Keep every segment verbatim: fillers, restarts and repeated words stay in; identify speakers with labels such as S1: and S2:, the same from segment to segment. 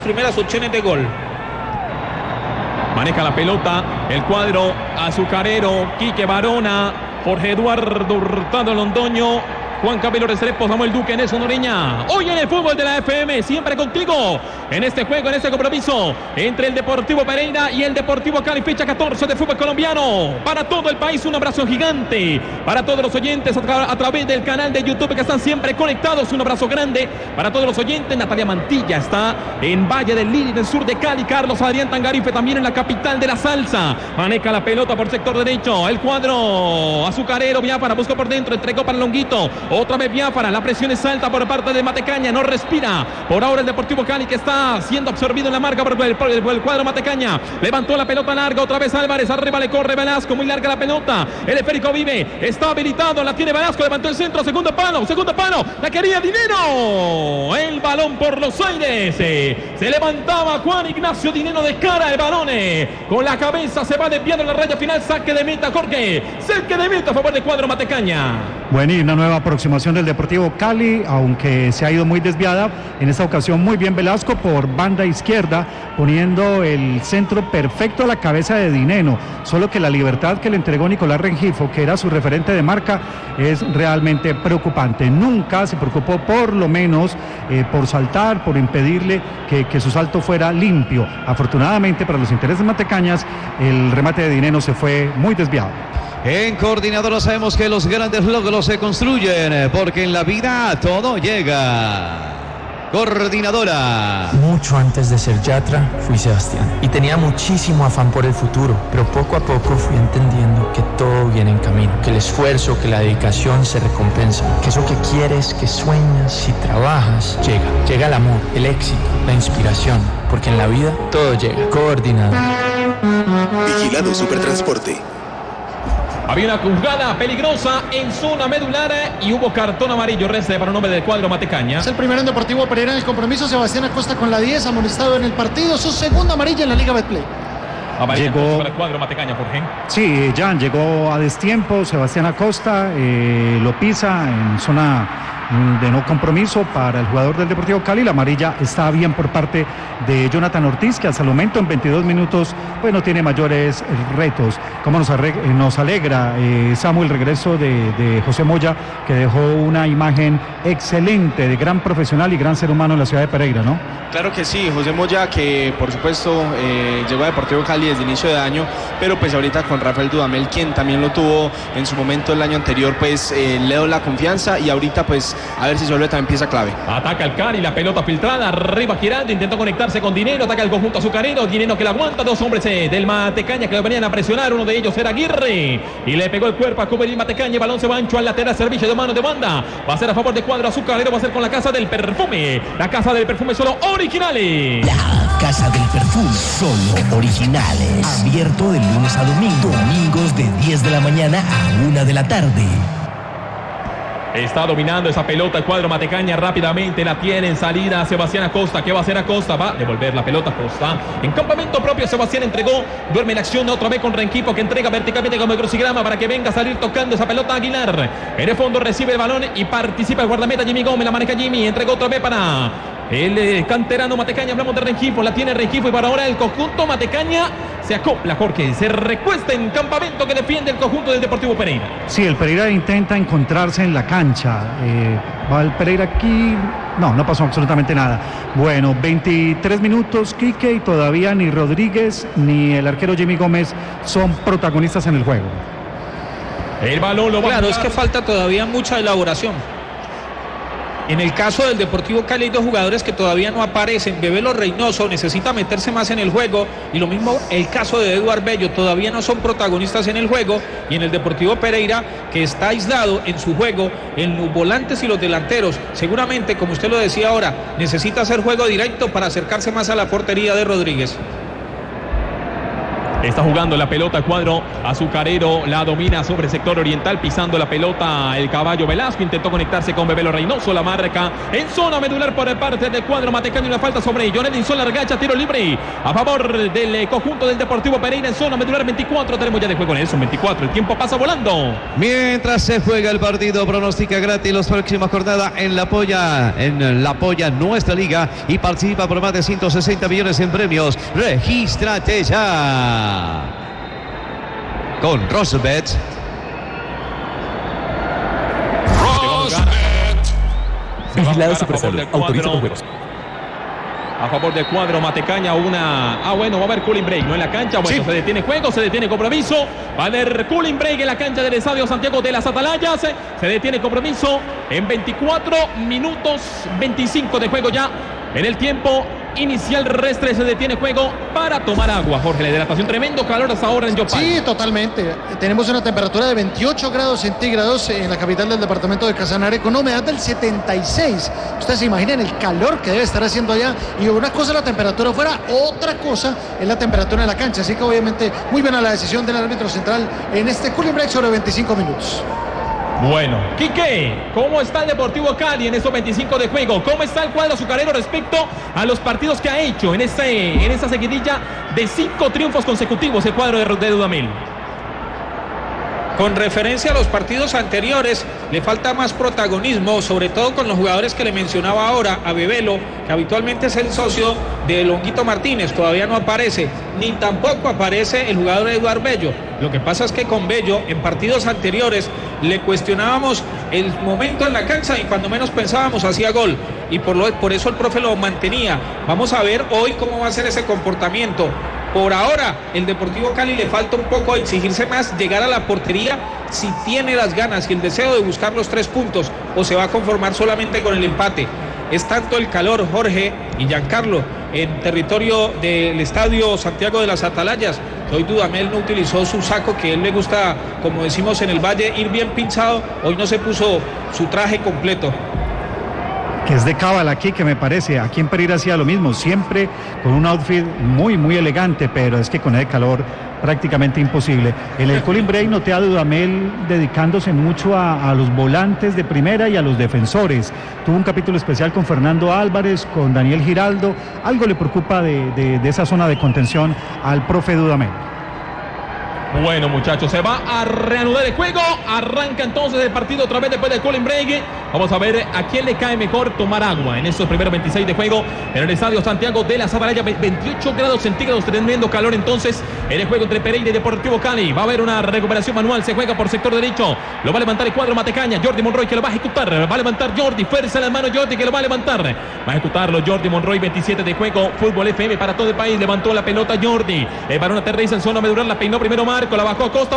S1: primeras opciones de gol.
S2: Maneja la pelota el cuadro azucarero. Quique Barona, Jorge Eduardo Hurtado Londoño, Juan Camilo Restrepo, Samuel Duque, Nelson Oreña. Hoy en el fútbol de la F M, siempre contigo. En este juego, en este compromiso entre el Deportivo Pereira y el Deportivo Cali, fecha catorce de fútbol colombiano. Para todo el país, un abrazo gigante. Para todos los oyentes a, tra a través del canal de YouTube que están siempre conectados, un abrazo grande. Para todos los oyentes, Natalia Mantilla está en Valle del Lili, del sur de Cali. Carlos Adrián Tangarife también en la capital de la salsa. Maneja la pelota por sector derecho. El cuadro azucarero, Biafara busca por dentro, entregó para Longuito. Otra vez Biafara, la presión es alta por parte de Matecaña, no respira. Por ahora el Deportivo Cali que está siendo absorbido en la marca por el, por el, por el cuadro Matecaña. Levantó la pelota larga, otra vez Álvarez, arriba le corre Velasco, muy larga la pelota. El esférico vive, está habilitado, la tiene Velasco, levantó el centro, segundo palo, segundo palo, la quería Dinero. El balón por los aires. Se levantaba Juan Ignacio Dinero de cara, el balón con la cabeza se va desviando en la raya final, saque de meta, Jorge. Saque de meta a favor del cuadro Matecaña.
S3: Bueno, y una nueva aproximación del Deportivo Cali, aunque se ha ido muy desviada, en esta ocasión muy bien Velasco por banda izquierda, poniendo el centro perfecto a la cabeza de Dineno, solo que la libertad que le entregó Nicolás Rengifo, que era su referente de marca, es realmente preocupante. Nunca se preocupó por lo menos eh, por saltar, por impedirle que, que su salto fuera limpio. Afortunadamente para los intereses matecañas, el remate de Dineno se fue muy desviado.
S4: En Coordinadora sabemos que los grandes logros se construyen, porque en la vida todo llega. Coordinadora.
S5: Mucho antes de ser Yatra, fui Sebastián. Y tenía muchísimo afán por el futuro, pero poco a poco fui entendiendo que todo viene en camino, que el esfuerzo, que la dedicación se recompensa, que eso que quieres, que sueñas, si trabajas, llega. Llega el amor, el éxito, la inspiración, porque en la vida todo llega. Coordinadora.
S6: Vigilado Supertransporte.
S2: Había una jugada peligrosa en zona medular y hubo cartón amarillo, resta para el nombre del cuadro Matecaña.
S7: Es el primero en Deportivo Pereira en el compromiso. Sebastián Acosta con la diez, amonestado en el partido, su segunda amarilla en la Liga Betplay.
S2: Llegó para el cuadro Matecaña, Jorge.
S3: Sí, Jan llegó a destiempo. Sebastián Acosta eh, lo pisa en zona de no compromiso para el jugador del Deportivo Cali. La amarilla está bien por parte de Jonathan Ortiz, que hasta el momento en veintidós minutos pues no tiene mayores retos. Como nos, nos alegra eh, Samuel, el regreso de, de José Moya, que dejó una imagen excelente de gran profesional y gran ser humano en la ciudad de Pereira, ¿no?
S8: Claro que sí, José Moya, que por supuesto eh, llegó a Deportivo Cali desde el inicio de año, pero pues ahorita con Rafael Dudamel, quien también lo tuvo en su momento el año anterior, pues eh, le dio la confianza y ahorita pues a ver si se vuelve también pieza clave.
S2: Ataca el Cali, la pelota filtrada, arriba girando, intentó conectarse con Dinero, ataca el conjunto azucarero, Dinero que la aguanta, dos hombres eh, del Matecaña que lo venían a presionar, uno de ellos era Aguirre, y le pegó el cuerpo a Juvenil Matecaña, el balón se va ancho al lateral, servicio de mano de banda, va a ser a favor de cuadro azucarero, va a ser con la Casa del Perfume, la Casa del Perfume solo originales.
S9: La Casa del Perfume, solo originales, abierto de lunes a domingo, domingos de diez de la mañana a una de la tarde.
S2: Está dominando esa pelota el cuadro Matecaña, rápidamente la tiene en salida Sebastián Acosta. ¿Qué va a hacer Acosta? Va a devolver la pelota Acosta. En campamento propio Sebastián entregó, duerme la acción otra vez con Rengifo, que entrega verticalmente como el crucigrama para que venga a salir tocando esa pelota Aguilar. En el fondo recibe el balón y participa el guardameta Jimmy Gómez, la maneja Jimmy, entregó otra vez para el eh, canterano Matecaña, hablamos de Rengifo, la tiene Rengifo y para ahora el conjunto Matecaña se acopla, Jorge, se recuesta en campamento que defiende el conjunto del Deportivo Pereira.
S3: Sí, el Pereira intenta encontrarse en la cancha, eh, va el Pereira aquí, no, no pasó absolutamente nada. Bueno, veintitrés minutos, Quique, y todavía ni Rodríguez ni el arquero Jimmy Gómez son protagonistas en el juego.
S1: El balón lo va Claro, a es que falta todavía mucha elaboración. En el caso del Deportivo Cali hay dos jugadores que todavía no aparecen. Bebelo Reynoso necesita meterse más en el juego, y lo mismo el caso de Eduard Bello, todavía no son protagonistas en el juego. Y en el Deportivo Pereira, que está aislado en su juego, en los volantes y los delanteros, seguramente, como usted lo decía ahora, necesita hacer juego directo para acercarse más a la portería de Rodríguez.
S2: Está jugando la pelota cuadro azucarero, la domina sobre el sector oriental, pisando la pelota el caballo Velasco, intentó conectarse con Bebelo Reynoso, la marca en zona medular por parte del cuadro matecaño, una falta sobre Jonelson Largacha, tiro libre a favor del conjunto del Deportivo Pereira en zona medular veinticuatro, tenemos ya de juego en eso, veinticuatro, el tiempo pasa volando.
S4: Mientras se juega el partido, pronostica gratis los próximos jornadas en la Polla, en la Polla Nuestra Liga y participa por más de ciento sesenta millones en premios. Regístrate ya con Rosbet.
S2: Vigilado Supersalud, autoriza con juegos. A favor del cuadro matecaña, una... Ah, bueno, va a haber cooling break, ¿no? En la cancha, bueno, sí. Se detiene juego, se detiene compromiso. Va a haber cooling break en la cancha del Estadio Santiago de las Atalayas. Se detiene compromiso en veinticuatro minutos veinticinco de juego ya. En el tiempo inicial restre se detiene juego para tomar agua. Jorge, la hidratación, tremendo calor hasta ahora en Yopal.
S7: Sí, totalmente. Tenemos una temperatura de veintiocho grados centígrados en la capital del departamento de Casanare con humedad del setenta y seis. Ustedes se imaginan el calor que debe estar haciendo allá. Y una cosa es la temperatura afuera, otra cosa es la temperatura en la cancha. Así que obviamente muy buena la decisión del árbitro central en este cooling break sobre veinticinco minutos.
S2: Bueno, Quique, ¿cómo está el Deportivo Cali en estos veinticinco de juego? ¿Cómo está el cuadro azucarero respecto a los partidos que ha hecho en, este, en esta seguidilla de cinco triunfos consecutivos el cuadro de, de Dudamel?
S1: Con referencia a los partidos anteriores, le falta más protagonismo, sobre todo con los jugadores que le mencionaba ahora, a Bebelo, que habitualmente es el socio de Longuito Martínez, todavía no aparece, ni tampoco aparece el jugador Eduardo Bello. Lo que pasa es que con Bello, en partidos anteriores, le cuestionábamos el momento en la cancha y cuando menos pensábamos hacía gol. Y por, lo, por eso el profe lo mantenía. Vamos a ver hoy cómo va a ser ese comportamiento. Por ahora, el Deportivo Cali le falta un poco exigirse más, llegar a la portería, si tiene las ganas y el deseo de buscar los tres puntos, o se va a conformar solamente con el empate. Es tanto el calor, Jorge y Giancarlo, en territorio del Estadio Santiago de las Atalayas. Hoy Dudamel no utilizó su saco, que a él le gusta, como decimos en el Valle, ir bien pinchado. Hoy no se puso su traje completo.
S3: Que es de cábala aquí, que me parece. Aquí en Pereira hacía lo mismo, siempre con un outfit muy, muy elegante, pero es que con el calor prácticamente imposible. En el cooling break noté a Dudamel dedicándose mucho a, a los volantes de primera y a los defensores. Tuvo un capítulo especial con Fernando Álvarez, con Daniel Giraldo. Algo le preocupa de, de, de esa zona de contención al profe Dudamel.
S2: Bueno, muchachos, se va a reanudar el juego. Arranca entonces el partido otra vez después del cooling break. Vamos a ver a quién le cae mejor tomar agua en estos primeros veintiséis de juego en el Estadio Santiago de las Atalayas. veintiocho grados centígrados, tremendo calor entonces en el juego entre Pereira y Deportivo Cali. Va a haber una recuperación manual, se juega por sector derecho. Lo va a levantar el cuadro matecaña. Jordi Monroy que lo va a ejecutar. Va a levantar Jordi, fuerza en la mano Jordi que lo va a levantar. Va a ejecutarlo Jordi Monroy, veintisiete de juego. Fútbol F M para todo el país. Levantó la pelota Jordi. El balón aterriza en zona medular, la peinó primero Marco, la bajó Costa.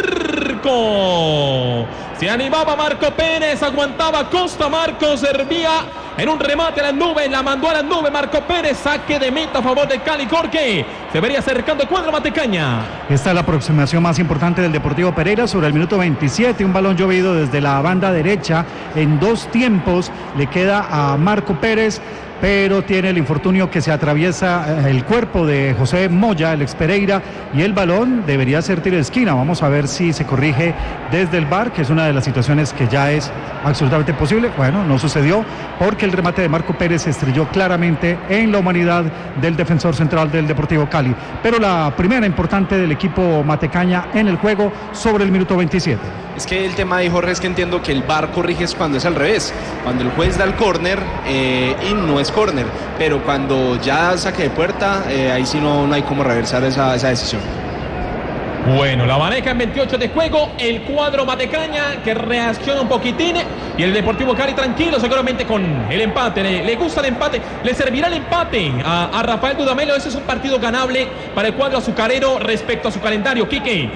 S2: Marco. Se animaba Marco Pérez, aguantaba Costa. Marco servía en un remate a la nube, la mandó a la nube Marco Pérez. Saque de meta a favor de Cali. Jorge se vería acercando el cuadro matecaña.
S3: Esta es la aproximación más importante del Deportivo Pereira sobre el minuto veintisiete. Un balón llovido desde la banda derecha en dos tiempos. Le queda a Marco Pérez, pero tiene el infortunio que se atraviesa el cuerpo de José Moya, el ex Pereira, y el balón debería ser tiro de esquina. Vamos a ver si se corrige desde el V A R, que es una de las situaciones que ya es absolutamente posible. Bueno, no sucedió porque el remate de Marco Pérez se estrelló claramente en la humanidad del defensor central del Deportivo Cali. Pero la primera importante del equipo matecaña en el juego sobre el minuto veintisiete.
S8: Es que el tema de Jorge es que entiendo que el V A R corrige es cuando es al revés, cuando el juez da el córner eh, y no es córner, pero cuando ya saque de puerta, eh, ahí sí no, no hay cómo reversar esa, esa decisión.
S2: Bueno, la maneja en veintiocho de juego el cuadro matecaña, que reacciona un poquitín, y el Deportivo Cali tranquilo seguramente con el empate. Le, le gusta el empate, le servirá el empate a, a Rafael Dudamel. Ese es un partido ganable para el cuadro azucarero respecto a su calendario. Quique,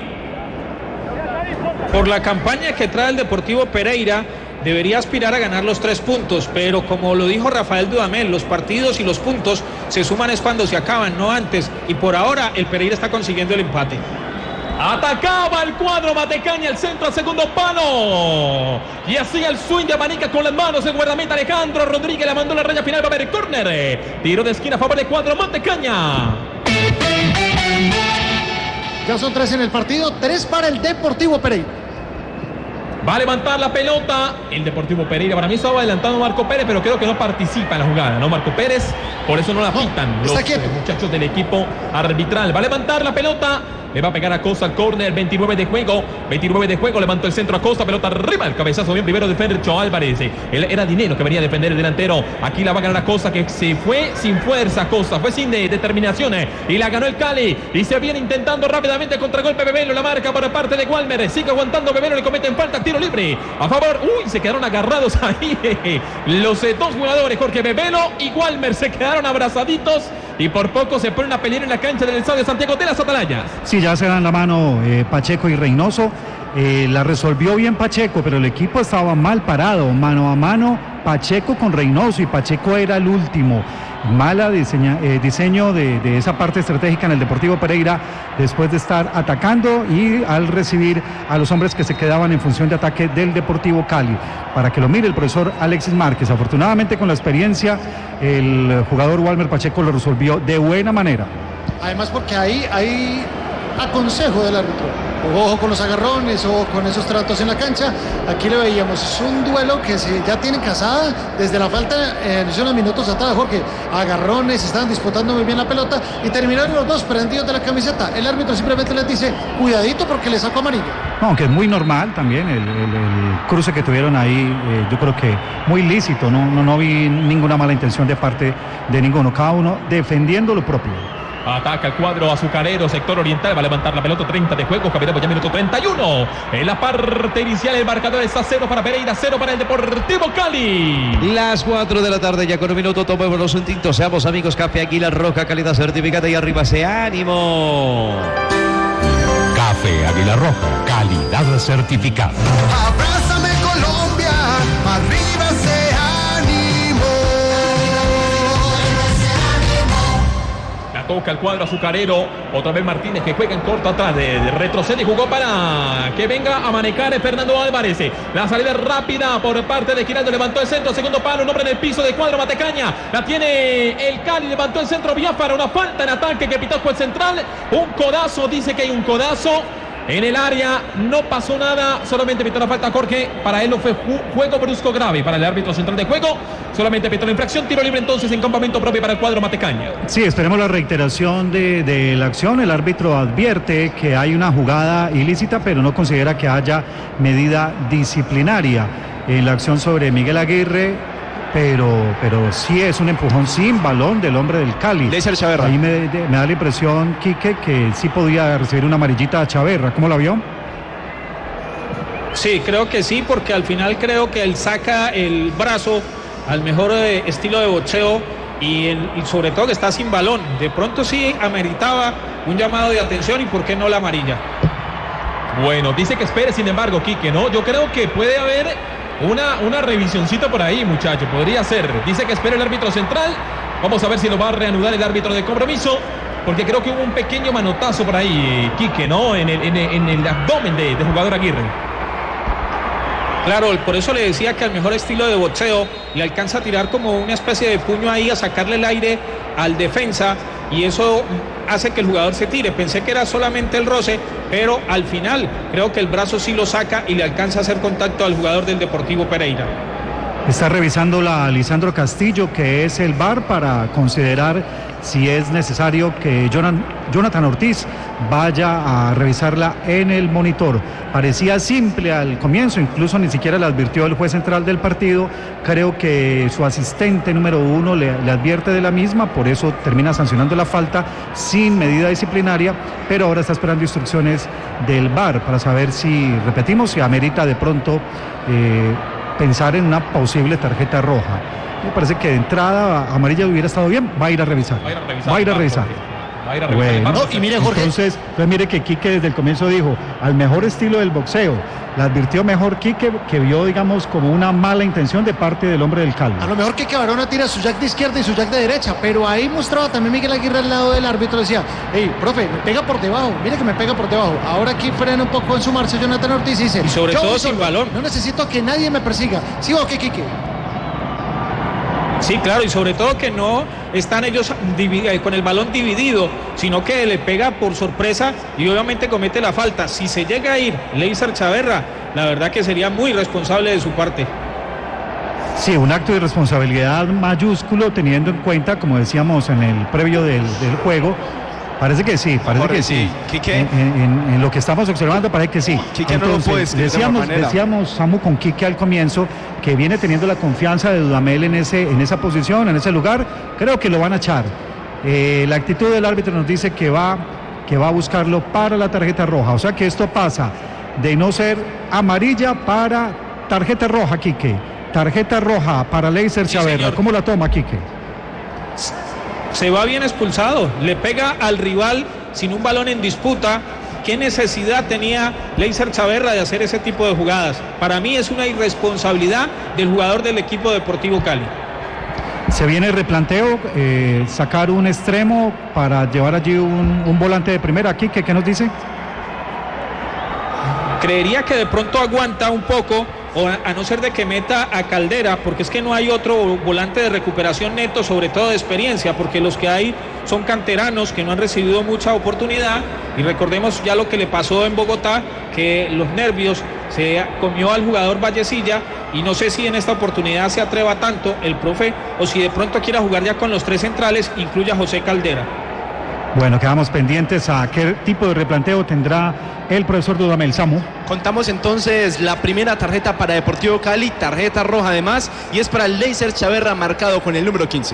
S1: por la campaña que trae el Deportivo Pereira, debería aspirar a ganar los tres puntos, pero como lo dijo Rafael Dudamel, los partidos y los puntos se suman es cuando se acaban, no antes, y por ahora el Pereira está consiguiendo el empate.
S2: Atacaba el cuadro matecaña, el centro al segundo palo, y hacía el swing de Manica con las manos el guardameta Alejandro Rodríguez. La mandó a la raya final, va a haber el córner, tiro de esquina a favor del cuadro matecaña.
S7: Ya son tres en el partido, tres para el Deportivo Pereira.
S2: Va a levantar la pelota el Deportivo Pereira. Para mí estaba adelantando Marco Pérez, pero creo que no participa en la jugada, ¿no? Marco Pérez, por eso no la pitan los eh, muchachos del equipo arbitral. Va a levantar la pelota. Le va a pegar a Costa al córner, veintinueve de juego, veintinueve de juego, levantó el centro a Costa, pelota arriba, el cabezazo bien primero de Fercho Álvarez. Él era Dinero que venía a defender el delantero. Aquí la va a ganar a Costa, que se fue sin fuerza Costa, fue sin de, determinación y la ganó el Cali. Y se viene intentando rápidamente contragolpe Bebelo, la marca por parte de Walmer, sigue aguantando Bebelo, le cometen falta, tiro libre a favor. Uy, se quedaron agarrados ahí los eh, dos jugadores, Jorge Bebelo y Walmer se quedaron abrazaditos y por poco se ponen a pelear en la cancha del Estadio Santiago de las Atalayas.
S3: Sí, ya se dan la mano eh, Pacheco y Reynoso. Eh, la resolvió bien Pacheco, pero el equipo estaba mal parado, mano a mano Pacheco con Reynoso, y Pacheco era el último. Mala diseña, eh, diseño de, de esa parte estratégica en el Deportivo Pereira, después de estar atacando y al recibir a los hombres que se quedaban en función de ataque del Deportivo Cali. Para que lo mire el profesor Alexis Márquez, afortunadamente con la experiencia el jugador Walmer Pacheco lo resolvió de buena manera.
S7: Además porque ahí hay aconsejo del árbitro. Ojo con los agarrones, ojo con esos tratos en la cancha. Aquí lo veíamos, es un duelo que se ya tienen casada desde la falta en eh, unos minutos atrás, Jorge. Agarrones, estaban disputando muy bien la pelota y terminaron los dos prendidos de la camiseta. El árbitro simplemente les dice, cuidadito porque le sacó amarillo.
S3: No, que es muy normal también el, el, el cruce que tuvieron ahí, eh, yo creo que muy lícito, no, no, no vi ninguna mala intención de parte de ninguno, cada uno defendiendo lo propio.
S2: Ataca el cuadro azucarero, sector oriental, va a levantar la pelota, treinta de juego, caminamos ya minuto treinta y uno. En la parte inicial el marcador está cero para Pereira, cero para el Deportivo Cali.
S4: Las cuatro de la tarde, ya con un minuto, tomemos los tintos, seamos amigos, Café Águila Roja, calidad certificada y arriba se ánimo.
S10: Café Águila Roja, calidad certificada.
S11: Abrázame Colombia, arriba se
S2: toca el cuadro azucarero, otra vez Martínez que juega en corto atrás, de, de retrocede y jugó para que venga a manejar Fernando Álvarez. La salida rápida por parte de Giraldo, levantó el centro, segundo palo, un hombre en el piso de cuadro Matecaña, la tiene el Cali, levantó el centro Biafara, una falta en ataque que pitó el central, un codazo, dice que hay un codazo en el área, no pasó nada, solamente pitó la falta Jorge, para él no fue ju juego brusco grave, para el árbitro central de juego, solamente pitó la infracción, tiro libre entonces en campamento propio para el cuadro Matecaña.
S3: Sí, esperemos la reiteración de, de la acción, el árbitro advierte que hay una jugada ilícita, pero no considera que haya medida disciplinaria en la acción sobre Miguel Aguirre. Pero, pero sí es un empujón sin balón del hombre del Cali.
S8: De Chaverra.
S3: Ahí me, de, me da la impresión, Quique, que sí podía recibir una amarillita a Chaverra. ¿Cómo la vio?
S1: Sí, creo que sí, porque al final creo que él saca el brazo al mejor eh, estilo de boxeo y, el, y sobre todo que está sin balón. De pronto sí ameritaba un llamado de atención y por qué no la amarilla.
S2: Bueno, dice que espere, sin embargo, Quique, ¿no? Yo creo que puede haber Una, una revisioncita por ahí, muchacho, podría ser. Dice que espera el árbitro central. Vamos a ver si lo va a reanudar el árbitro de compromiso, porque creo que hubo un pequeño manotazo por ahí, Quique, ¿no? En el, en el, en el abdomen de, de jugador Aguirre.
S1: Claro, por eso le decía que al mejor estilo de boxeo le alcanza a tirar como una especie de puño ahí, a sacarle el aire al defensa, y eso hace que el jugador se tire. Pensé que era solamente el roce, pero al final creo que el brazo sí lo saca y le alcanza a hacer contacto al jugador del Deportivo Pereira.
S3: Está revisando la Lisandro Castillo, que es el V A R, para considerar si es necesario que Jonathan Ortiz vaya a revisarla en el monitor. Parecía simple al comienzo, incluso ni siquiera le advirtió el juez central del partido. Creo que su asistente número uno le, le advierte de la misma, por eso termina sancionando la falta sin medida disciplinaria, pero ahora está esperando instrucciones del V A R para saber si, repetimos, si amerita de pronto eh, pensar en una posible tarjeta roja. Me parece que de entrada amarilla hubiera estado bien. Va a ir a revisar. Va a ir a revisar. Va a ir a revisar.
S2: Va a ir a revisar.
S3: Bueno,
S7: no, y mire, Jorge.
S3: Entonces, pues mire que Quique desde el comienzo dijo, al mejor estilo del boxeo. La advirtió mejor Quique, que vio, digamos, como una mala intención de parte del hombre del Cali.
S7: A lo mejor Quique Barona tira su jack de izquierda y su jack de derecha, pero ahí mostraba también Miguel Aguirre al lado del árbitro, decía, hey, profe, me pega por debajo, mire que me pega por debajo. Ahora aquí frena un poco en su marcha Jonathan Ortiz y dice,
S1: y sobre todo sin balón.
S7: No necesito que nadie me persiga. Sí, o qué, Quique.
S1: Sí, claro, y sobre todo que no están ellos con el balón dividido, sino que le pega por sorpresa y obviamente comete la falta. Si se llega a ir Leiser Chaverra, la verdad que sería muy irresponsable de su parte.
S3: Sí, un acto de responsabilidad mayúsculo, teniendo en cuenta, como decíamos en el previo del, del juego, parece que sí, parece
S8: Jorge,
S3: que sí.
S8: sí.
S3: En, en, en lo que estamos observando parece que sí.
S8: Quique no lo puede escribir
S3: decíamos,
S8: de otra manera.
S3: decíamos, Samu, con Quique al comienzo, que viene teniendo la confianza de Dudamel en, ese, en esa posición, en ese lugar. Creo que lo van a echar. Eh, la actitud del árbitro nos dice que va, que va a buscarlo para la tarjeta roja. O sea que esto pasa de no ser amarilla para tarjeta roja, Quique. Tarjeta roja para Leiser Chaverra. Sí, ¿cómo la toma, Quique?
S1: Se va bien expulsado, le pega al rival sin un balón en disputa. ¿Qué necesidad tenía Leiser Chaverra de hacer ese tipo de jugadas? Para mí es una irresponsabilidad del jugador del equipo Deportivo Cali.
S3: Se viene el replanteo, eh, sacar un extremo para llevar allí un, un volante de primera. Quique, ¿qué nos dice?
S1: Creería que de pronto aguanta un poco, o a, a no ser de que meta a Caldera, porque es que no hay otro volante de recuperación neto, sobre todo de experiencia, porque los que hay son canteranos que no han recibido mucha oportunidad, y recordemos ya lo que le pasó en Bogotá, que los nervios se comió al jugador Vallecilla, y no sé si en esta oportunidad se atreva tanto el profe, o si de pronto quiera jugar ya con los tres centrales, incluya a José Caldera.
S3: Bueno, quedamos pendientes a qué tipo de replanteo tendrá el profesor Dudamel. Samu.
S8: Contamos entonces la primera tarjeta para Deportivo Cali, tarjeta roja además, y es para el Leiser Chaverra, marcado con el número quince.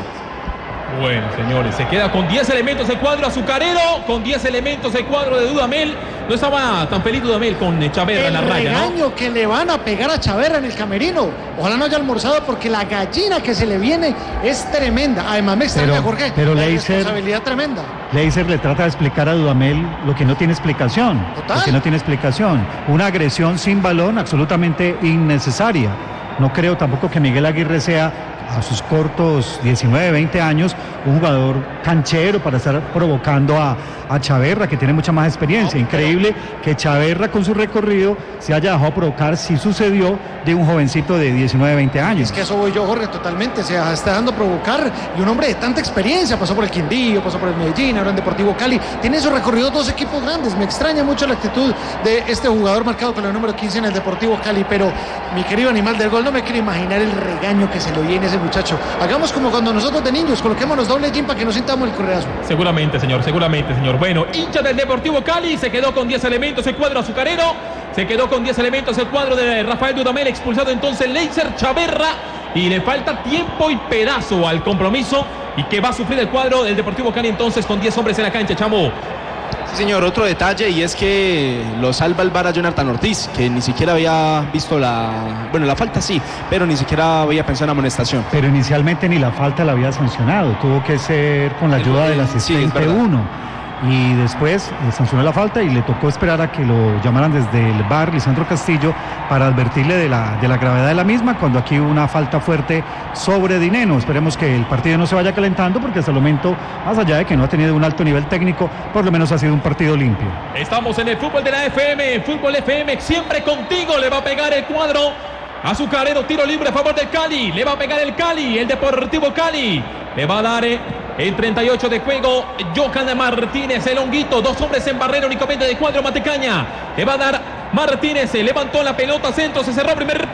S2: Bueno, señores, se queda con diez elementos el cuadro azucarero, con diez elementos el cuadro de Dudamel. No estaba tan feliz Dudamel con Chaverra en la raya, ¿no?
S7: El regaño que le van a pegar a Chaverra en el camerino. Ojalá no haya almorzado, porque la gallina que se le viene es tremenda. Además me extraña,
S3: pero,
S7: Jorge,
S3: pero
S7: la
S3: Leiser,
S7: responsabilidad tremenda.
S3: Leiser le trata de explicar a Dudamel lo que no tiene explicación.
S7: Total.
S3: Lo que no tiene explicación. Una agresión sin balón absolutamente innecesaria. No creo tampoco que Miguel Aguirre sea, a sus cortos diecinueve, veinte años, un jugador canchero para estar provocando a, a Chaverra, que tiene mucha más experiencia. No, Increíble pero... que Chaverra, con su recorrido, se haya dejado provocar, si sucedió, de un jovencito de diecinueve, veinte años.
S7: Es que eso voy yo, Jorge, totalmente. Se está dando provocar, y un hombre de tanta experiencia, pasó por el Quindío, pasó por el Medellín, ahora en Deportivo Cali, tiene esos recorridos dos equipos grandes. Me extraña mucho la actitud de este jugador marcado con el número quince en el Deportivo Cali, pero mi querido animal del gol, no me quiero imaginar el regaño que se le viene a ese muchacho. Hagamos como cuando nosotros de niños, coloquémonos doble gym para que no sintamos el correazo.
S2: Seguramente, señor, seguramente, señor. Bueno, hincha del Deportivo Cali, se quedó con diez elementos el cuadro azucarero, se quedó con diez elementos el cuadro de Rafael Dudamel, expulsado entonces Leiser Chaverra, y le falta tiempo y pedazo al compromiso, y que va a sufrir el cuadro del Deportivo Cali entonces con diez hombres en la cancha, Chamo.
S8: Sí, señor, otro detalle, y es que lo salva el V A R a Jonathan Ortiz, que ni siquiera había visto la... Bueno, la falta sí, pero ni siquiera había pensado en amonestación.
S3: Pero inicialmente ni la falta la había sancionado, tuvo que ser con la ayuda del asistente uno. Y después eh, sancionó la falta y le tocó esperar a que lo llamaran desde el V A R, Lisandro Castillo, para advertirle de la, de la gravedad de la misma, cuando aquí hubo una falta fuerte sobre Dineno. Esperemos que el partido no se vaya calentando, porque hasta el momento, más allá de que no ha tenido un alto nivel técnico, por lo menos ha sido un partido limpio.
S2: Estamos en el fútbol de la F M, Fútbol F M, siempre contigo. Le va a pegar el cuadro azucarero, tiro libre a favor del Cali, le va a pegar el Cali, el Deportivo Cali, le va a dar eh, el treinta y ocho de juego Johan Martínez, el honguito, dos hombres en barrera únicamente de cuadro Matecaña, le va a dar Martínez, se levantó la pelota, centro, se cerró, primer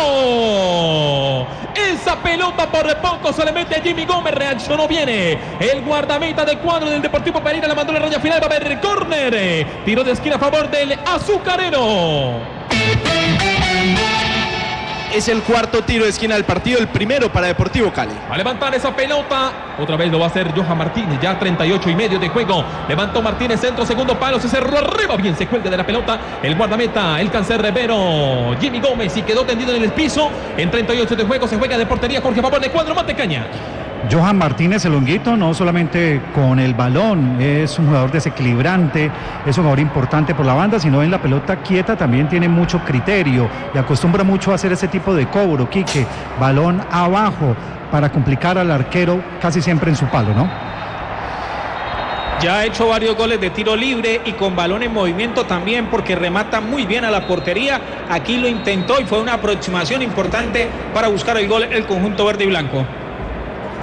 S2: palo, esa pelota por poco se le mete a Jimmy Gómez, reaccionó bien el guardameta del cuadro del Deportivo Pereira, la mandó en la raya final, va a haber córner, tiro de esquina a favor del azucarero.
S8: Es el cuarto tiro de esquina del partido, el primero para Deportivo Cali.
S2: Va a levantar esa pelota, otra vez lo va a hacer Johan Martínez, ya treinta y ocho y medio de juego. Levantó Martínez, centro, segundo palo, se cerró arriba, bien se cuelga de la pelota el guardameta, el cancerbero Jimmy Gómez, y quedó tendido en el piso. En treinta y ocho de juego se juega de portería, Jorge, a favor de cuadro Matecaña.
S3: Johan Martínez, el honguito, no solamente con el balón, es un jugador desequilibrante, es un jugador importante por la banda, sino en la pelota quieta también tiene mucho criterio y acostumbra mucho a hacer ese tipo de cobro, Quique, balón abajo para complicar al arquero casi siempre en su palo, ¿no?
S1: Ya ha hecho varios goles de tiro libre y con balón en movimiento también, porque remata muy bien a la portería. Aquí lo intentó y fue una aproximación importante para buscar el gol el conjunto verde y blanco.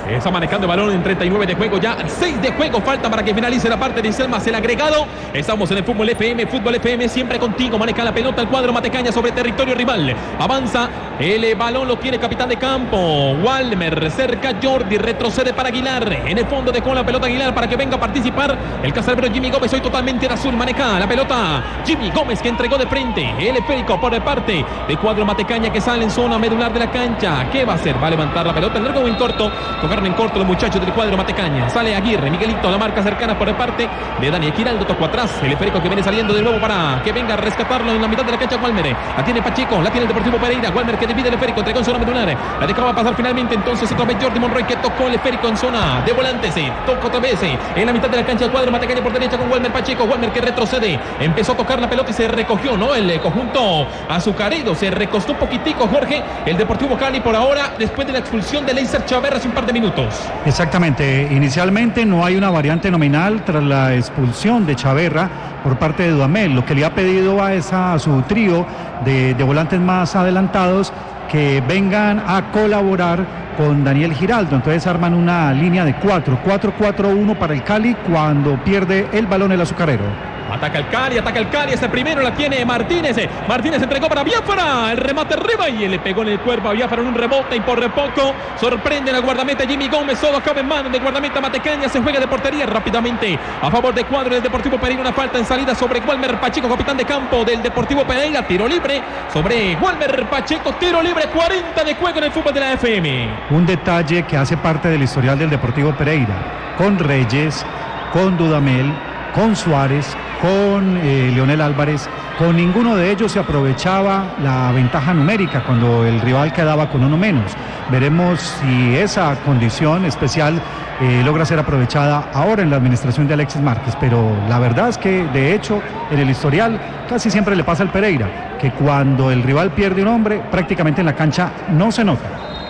S2: Está manejando el balón en treinta y nueve de juego, ya seis de juego falta para que finalice la parte de Selma, el agregado. Estamos en el Fútbol F M, Fútbol F M siempre contigo, maneja la pelota el cuadro Matecaña sobre territorio rival. Avanza, el balón lo tiene capitán de campo, Walmer, cerca Jordi, retrocede para Aguilar, en el fondo dejó la pelota Aguilar para que venga a participar el cazadero Jimmy Gómez, hoy totalmente en azul, maneja la pelota Jimmy Gómez que entregó de frente, el esférico por parte del cuadro Matecaña que sale en zona medular de la cancha. ¿Qué va a hacer? Va a levantar la pelota en largo o en corto. Tocaron en corto los muchachos del cuadro Matecaña. Sale Aguirre, Miguelito, la marca cercana por parte de Daniel Giraldo. Tocó atrás el esférico que viene saliendo de nuevo para que venga a rescatarlo en la mitad de la cancha. Walmer, la tiene Pacheco, la tiene el Deportivo Pereira. Walmer que divide el esférico, entregó en zona medular. La dejaba pasar finalmente entonces otra vez Jordi Monroy que tocó el esférico en zona de volantes. Toca otra vez en la mitad de la cancha el cuadro Matecaña por derecha con Walmer Pacheco. Walmer que retrocede, empezó a tocar la pelota y se recogió, ¿no? El conjunto azucarero se recostó un poquitico, Jorge, el Deportivo Cali por ahora después de la expulsión de Leiser Chaverra hace un par de minutos.
S3: Exactamente, inicialmente no hay una variante nominal tras la expulsión de Chaverra por parte de Dudamel. Lo que le ha pedido a, esa, a su trío de, de volantes más adelantados que vengan a colaborar con Daniel Giraldo. Entonces arman una línea de cuatro, cuatro cuatro uno para el Cali cuando pierde el balón el azucarero.
S2: Ataca el Cali, ataca el Cali, este primero la tiene Martínez, Martínez entregó para Biafara, el remate arriba y le pegó en el cuerpo a Biafara en un rebote y por poco sorprende al guardameta Jimmy Gómez, todo acaba en manos del guardameta Matecaña, se juega de portería rápidamente a favor de cuadro del Deportivo Pereira, una falta en salida sobre Walmer Pacheco, capitán de campo del Deportivo Pereira, tiro libre sobre Walmer Pacheco, tiro libre, cuarenta de juego en el fútbol de la F M.
S3: Un detalle que hace parte del historial del Deportivo Pereira, con Reyes, con Dudamel, con Suárez, con eh, Leonel Álvarez, con ninguno de ellos se aprovechaba la ventaja numérica cuando el rival quedaba con uno menos. Veremos si esa condición especial eh, logra ser aprovechada ahora en la administración de Alexis Márquez, pero la verdad es que de hecho en el historial casi siempre le pasa al Pereira, que cuando el rival pierde un hombre prácticamente en la cancha no se nota.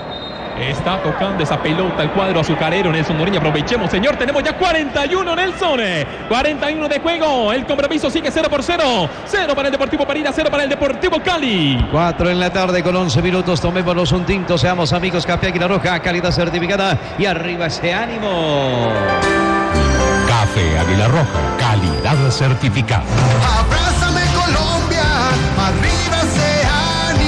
S2: Está tocando esa pelota el cuadro azucarero. Nelson Noriña, aprovechemos, señor, tenemos ya cuarenta y uno, Nelson, cuarenta y uno de juego, el compromiso sigue cero por cero, cero para el Deportivo Pereira, cero para el Deportivo Cali.
S4: cuatro en la tarde con once minutos, tomémonos un tinto, seamos amigos, Café Águila Roja, calidad certificada y arriba ese ánimo.
S10: Café Águila Roja, calidad certificada.
S11: Abrázame Colombia, arriba ese ánimo.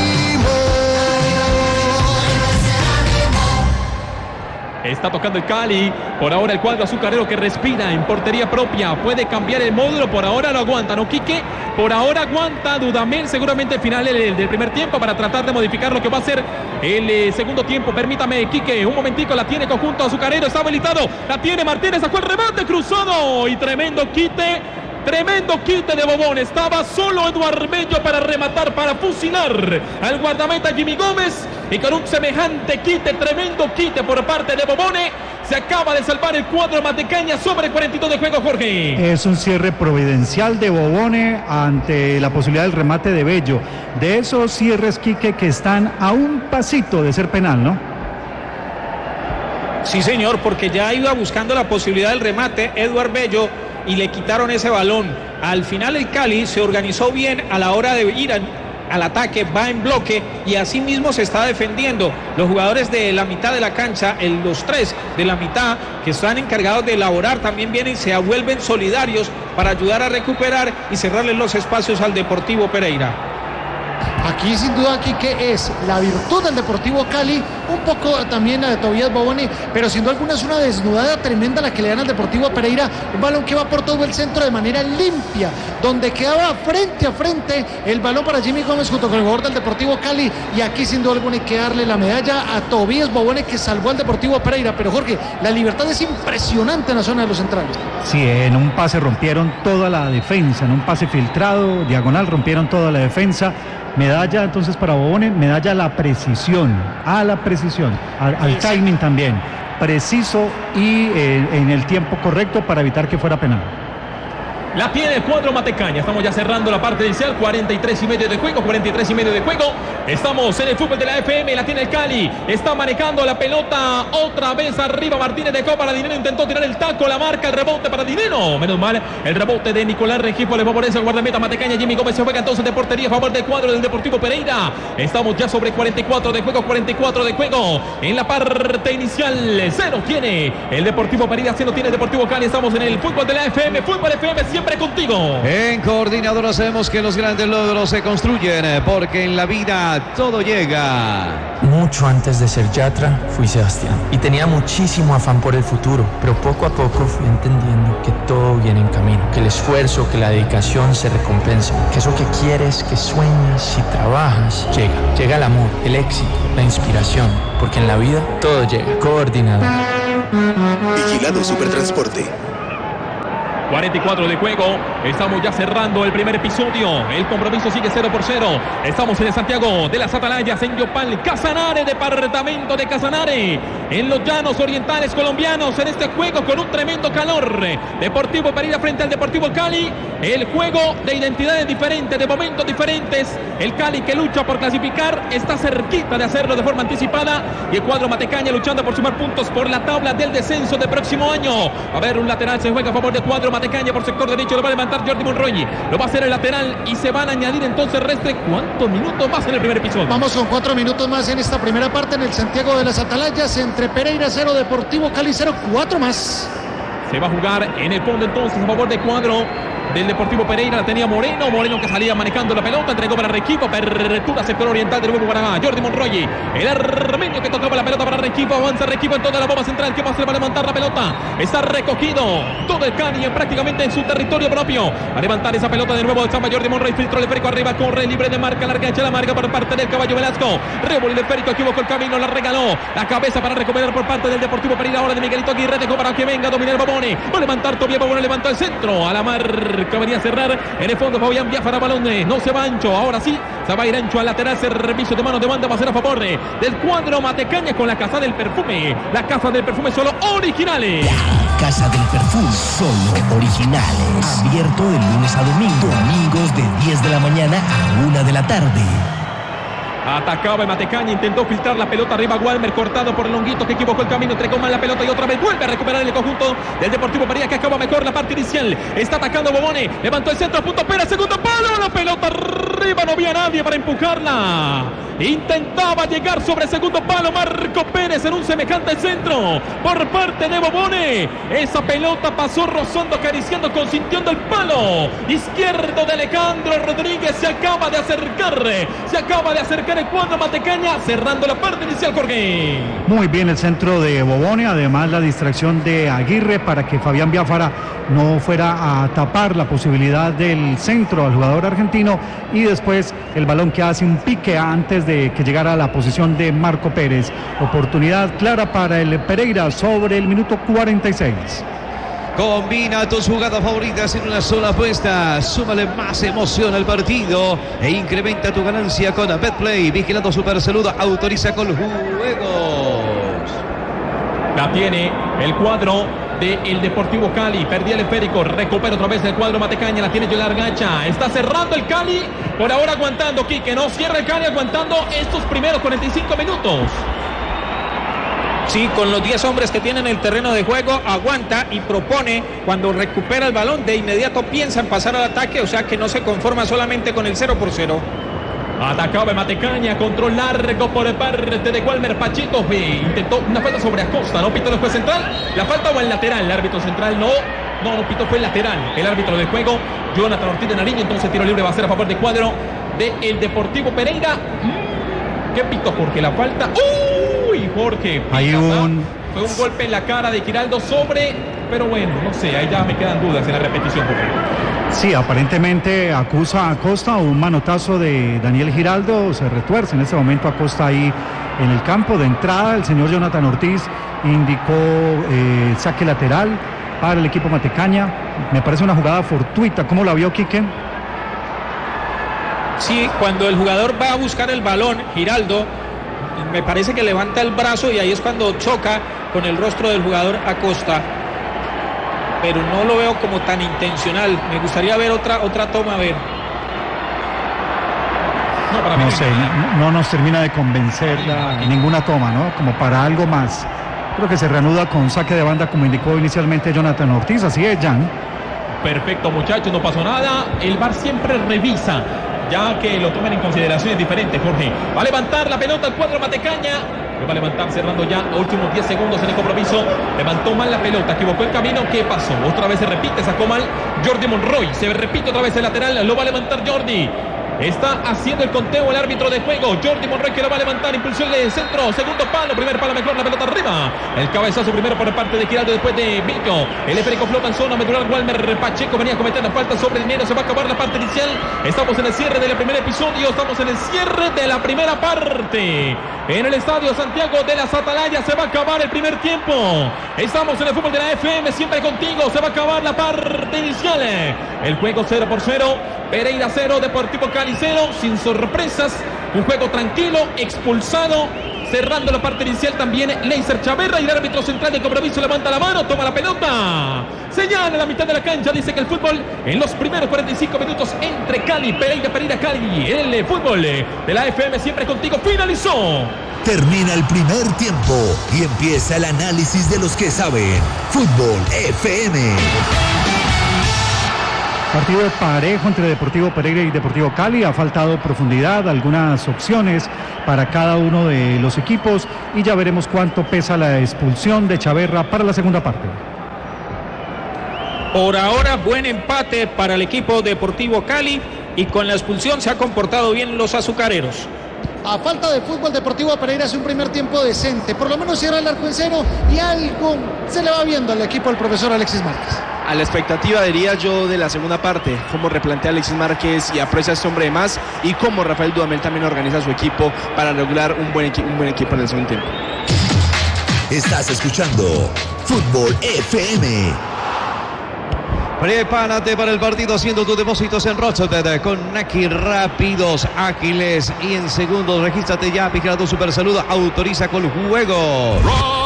S2: Está tocando el Cali, por ahora el cuadro azucarero que respira en portería propia, puede cambiar el módulo, por ahora lo aguanta, ¿no, Quique? Por ahora aguanta Dudamel, seguramente el final del, del primer tiempo para tratar de modificar lo que va a ser el eh, segundo tiempo. Permítame, Quique, un momentico, la tiene conjunto azucarero, está habilitado, la tiene Martínez, sacó el remate cruzado y tremendo quite. Tremendo quite de Bobón, estaba solo Eduardo Bello para rematar, para fusilar al guardameta Jimmy Gómez y con un semejante quite, tremendo quite por parte de Bobone, se acaba de salvar el cuadro Matecaña sobre cuarenta y dos de juego, Jorge.
S3: Es un cierre providencial de Bobone ante la posibilidad del remate de Bello, de esos cierres, Quique, que están a un pasito de ser penal, ¿no?
S1: Sí, señor, porque ya iba buscando la posibilidad del remate Eduardo Bello y le quitaron ese balón. Al final el Cali se organizó bien a la hora de ir al, al ataque, va en bloque y así mismo se está defendiendo. Los jugadores de la mitad de la cancha, el, los tres de la mitad que están encargados de elaborar, también vienen y se vuelven solidarios para ayudar a recuperar y cerrarle los espacios al Deportivo Pereira.
S7: Aquí sin duda aquí que es la virtud del Deportivo Cali, un poco también la de Tobías Bobone, pero sin duda alguna es una desnudada tremenda la que le dan al Deportivo Pereira, un balón que va por todo el centro de manera limpia, donde quedaba frente a frente el balón para Jimmy Gómez junto con el jugador del Deportivo Cali, y aquí sin duda alguna hay que darle la medalla a Tobías Bobone que salvó al Deportivo Pereira. Pero Jorge, la libertad es impresionante en la zona de los centrales.
S3: Sí, en un pase rompieron toda la defensa, en un pase filtrado, diagonal, rompieron toda la defensa. Medalla entonces para Bobone, medalla a la precisión, a la precisión, al, al timing también, preciso y eh, en el tiempo correcto para evitar que fuera penal.
S2: La tiene el cuadro Matecaña. Estamos ya cerrando la parte inicial. cuarenta y tres y medio de juego. cuarenta y tres y medio de juego. Estamos en el fútbol de la F M. La tiene el Cali. Está manejando la pelota otra vez arriba. Martínez dejó para Dineno. Intentó tirar el taco. La marca, el rebote para Dineno. Menos mal. El rebote de Nicolás Rengifo le favorece al guardameta Matecaña. Jimmy Gómez se juega entonces de portería a favor del cuadro del Deportivo Pereira. Estamos ya sobre cuarenta y cuatro de juego. cuarenta y cuatro de juego. En la parte inicial. Cero tiene el Deportivo Pereira. Cero tiene el Deportivo Cali. Estamos en el fútbol de la F M. Fútbol F M siempre contigo.
S4: En Coordinadora sabemos que los grandes logros se construyen porque en la vida todo llega.
S5: Mucho antes de ser Yatra, fui Sebastián. Y tenía muchísimo afán por el futuro, pero poco a poco fui entendiendo que todo viene en camino, que el esfuerzo, que la dedicación se recompensa, que eso que quieres, que sueñas y trabajas, llega. Llega el amor, el éxito, la inspiración, porque en la vida todo llega. Coordinador.
S6: Vigilado Supertransporte.
S2: cuarenta y cuatro de juego, estamos ya cerrando el primer episodio, el compromiso sigue cero por cero, estamos en el Santiago de las Atalayas, en Yopal, Casanare, departamento de Casanare, en los llanos orientales colombianos, en este juego con un tremendo calor, Deportivo Pereira frente al Deportivo Cali, el juego de identidades diferentes, de momentos diferentes, el Cali que lucha por clasificar, está cerquita de hacerlo de forma anticipada, y el cuadro Matecaña luchando por sumar puntos por la tabla del descenso de próximo año. A ver, un lateral se juega a favor del cuadro Matecaña por sector derecho, lo va a levantar Jordi Monroy, lo va a hacer el lateral y se van a añadir entonces Restre. ¿Cuántos minutos más en el primer episodio?
S7: Vamos con cuatro minutos más en esta primera parte en el Santiago de las Atalayas, entre Pereira cero, Deportivo Cali cero, cuatro más.
S2: Se va a jugar en el fondo entonces a favor del cuadro del Deportivo Pereira. La tenía Moreno, Moreno que salía manejando la pelota, entregó para Requipo, apertura sector oriental de nuevo para Jordi Monroy, el armenio que tocaba la pelota para Requipo, avanza Requipo en toda la bomba central, que más se va a levantar la pelota, está recogido todo el Cali prácticamente en su territorio propio, a levantar esa pelota de nuevo de Chamba, Jordi Monroy, filtro el esférico arriba, corre libre de marca, larga echa la marca por parte del Caballo Velasco, revolvió el esférico, equivocó el camino, la regaló, la cabeza para recuperar por parte del Deportivo Pereira, ahora de Miguelito Aguirre, dejó para que venga a dominar Babone, va a levantar Tobias Babone, levantó el centro, a la marca venía a cerrar, en el fondo Fabián Biafara, balón, no se va ancho, ahora sí, se va a ir ancho al lateral, servicio de mano de banda va a ser a favor del cuadro Matecaña con la Casa del Perfume, la Casa del Perfume solo originales.
S9: La Casa del Perfume, solo originales, abierto de lunes a domingo, domingos de diez de la mañana a una de la tarde.
S2: Atacaba Matecaña, intentó filtrar la pelota arriba, Walmer cortado por Longuito que equivocó el camino, entregó mal la pelota y otra vez vuelve a recuperar el conjunto del Deportivo Pereira que acaba mejor la parte inicial, está atacando Bobone, levantó el centro, punto Pérez, segundo palo, la pelota arriba, no había nadie para empujarla, intentaba llegar sobre el segundo palo Marco Pérez en un semejante centro por parte de Bobone, esa pelota pasó rozando, acariciando, consintiendo el palo izquierdo de Alejandro Rodríguez, se acaba de acercar, se acaba de acercar el cuadro Matecaña, cerrando la parte inicial, Jorge.
S3: Muy bien el centro de Bobone, además la distracción de Aguirre para que Fabián Biafara no fuera a tapar la posibilidad del centro al jugador argentino, y después el balón que hace un pique antes de que llegara a la posición de Marco Pérez. Oportunidad clara para el Pereira sobre el minuto cuarenta y seis.
S4: Combina tus jugadas favoritas en una sola apuesta. Súmale más emoción al partido e incrementa tu ganancia con BetPlay. Vigilando Supersalud, autoriza con juegos.
S2: La tiene el cuadro del Deportivo Cali, perdía el esférico, recupera otra vez el cuadro Matecaña, la tiene Yolar Gacha, está cerrando el Cali, por ahora aguantando, Quique, no cierra el Cali, aguantando estos primeros cuarenta y cinco minutos.
S1: Sí, con los diez hombres que tienen el terreno de juego, aguanta y propone. Cuando recupera el balón, de inmediato piensa en pasar al ataque, o sea que no se conforma solamente con el cero por cero.
S2: Atacaba Matecaña, control largo por parte de Walmer Pacheco, intentó una falta sobre Acosta, ¿no? Pitó el juez central, la falta o el lateral, el árbitro central no, no, no pitó, fue el lateral, el árbitro de juego, Jonathan Ortiz de Nariño, entonces tiro libre va a ser a favor de cuadro del Deportivo Pereira. ¿Qué pitó Jorge? La falta, uy Jorge,
S3: hay un...
S2: fue un golpe en la cara de Giraldo sobre, pero bueno, no sé, ahí ya me quedan dudas en la repetición, Jorge.
S3: Sí, aparentemente acusa a Acosta, un manotazo de Daniel Giraldo, se retuerce en este momento Acosta ahí en el campo. De entrada el señor Jonathan Ortiz indicó eh, saque lateral para el equipo Matecaña. Me parece una jugada fortuita. ¿Cómo la vio, Quique?
S1: Sí, cuando el jugador va a buscar el balón, Giraldo, me parece que levanta el brazo y ahí es cuando choca con el rostro del jugador Acosta. pero no lo veo como tan intencional. Me gustaría ver otra, otra toma, a ver.
S3: No, para mí no sé, no, no nos termina de convencer la, ninguna toma, ¿no? Como para algo más. Creo que se reanuda con saque de banda, como indicó inicialmente Jonathan Ortiz. Así es, Jan.
S2: Perfecto, muchachos, no pasó nada. El V A R siempre revisa, ya que lo toman en consideración es diferente, Jorge. Va a levantar la pelota el cuadro Matecaña. Va a levantar cerrando ya últimos diez segundos en el compromiso. Levantó mal la pelota, equivocó el camino. ¿Qué pasó? Otra vez se repite, sacó mal Jordi Monroy. Se repite otra vez el lateral, lo va a levantar Jordi. Está haciendo el conteo el árbitro de juego. Jordi Monroy que lo va a levantar. Impulsión de centro. Segundo palo. Primer palo mejor. La pelota arriba. El cabezazo primero por parte de Giraldo. Después de Vilco. El esférico flota en zona medular. Walmer Pacheco venía a cometer la falta sobre el dinero. Se va a acabar la parte inicial. Estamos en el cierre del primer episodio. Estamos en el cierre de la primera parte. En el estadio Santiago de las Atalayas se va a acabar el primer tiempo. Estamos en el fútbol de la F M. Siempre contigo. Se va a acabar la parte inicial. El juego cero por cero. Pereira cero, Deportivo Cali cero, sin sorpresas, un juego tranquilo, expulsado, cerrando la parte inicial también Leiser Chaverra y el árbitro central de compromiso levanta la mano, toma la pelota, señala la mitad de la cancha, dice que el fútbol en los primeros cuarenta y cinco minutos entre Cali, Pereira, Pereira, Cali, el fútbol de la F M siempre contigo, finalizó.
S12: Termina el primer tiempo y empieza el análisis de los que saben. Fútbol F M.
S3: Partido parejo entre Deportivo Pereira y Deportivo Cali. Ha faltado profundidad, algunas opciones para cada uno de los equipos y ya veremos cuánto pesa la expulsión de Chaverra para la segunda parte.
S1: Por ahora, buen empate para el equipo Deportivo Cali y con la expulsión se ha comportado bien los azucareros.
S7: A falta de fútbol, Deportivo Pereira hace un primer tiempo decente. Por lo menos cierra el arco en cero y algo se le va viendo al equipo del profesor Alexis Márquez.
S8: A la expectativa, diría yo, de la segunda parte, cómo replantea Alexis Márquez y aprecia a este hombre de más y cómo Rafael Dudamel también organiza su equipo para lograr un buen, equi- un buen equipo en el segundo tiempo.
S12: Estás escuchando Fútbol F M.
S4: Prepárate para el partido haciendo tus depósitos en Rochester con Naki, rápidos, ágiles y en segundos. Regístrate ya, Vigilado Supersalud, autoriza con juego.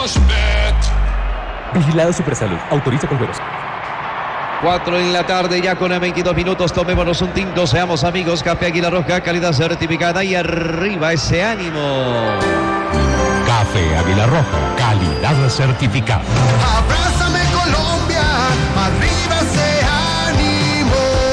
S13: Vigilado Supersalud, autoriza con juegos.
S4: cuatro en la tarde, ya con veintidós minutos, tomémonos un tinto, seamos amigos, Café Águila Roja, calidad certificada y arriba ese ánimo.
S10: Café Águila Roja, calidad certificada.
S11: Abrázame Colombia, arriba ese ánimo.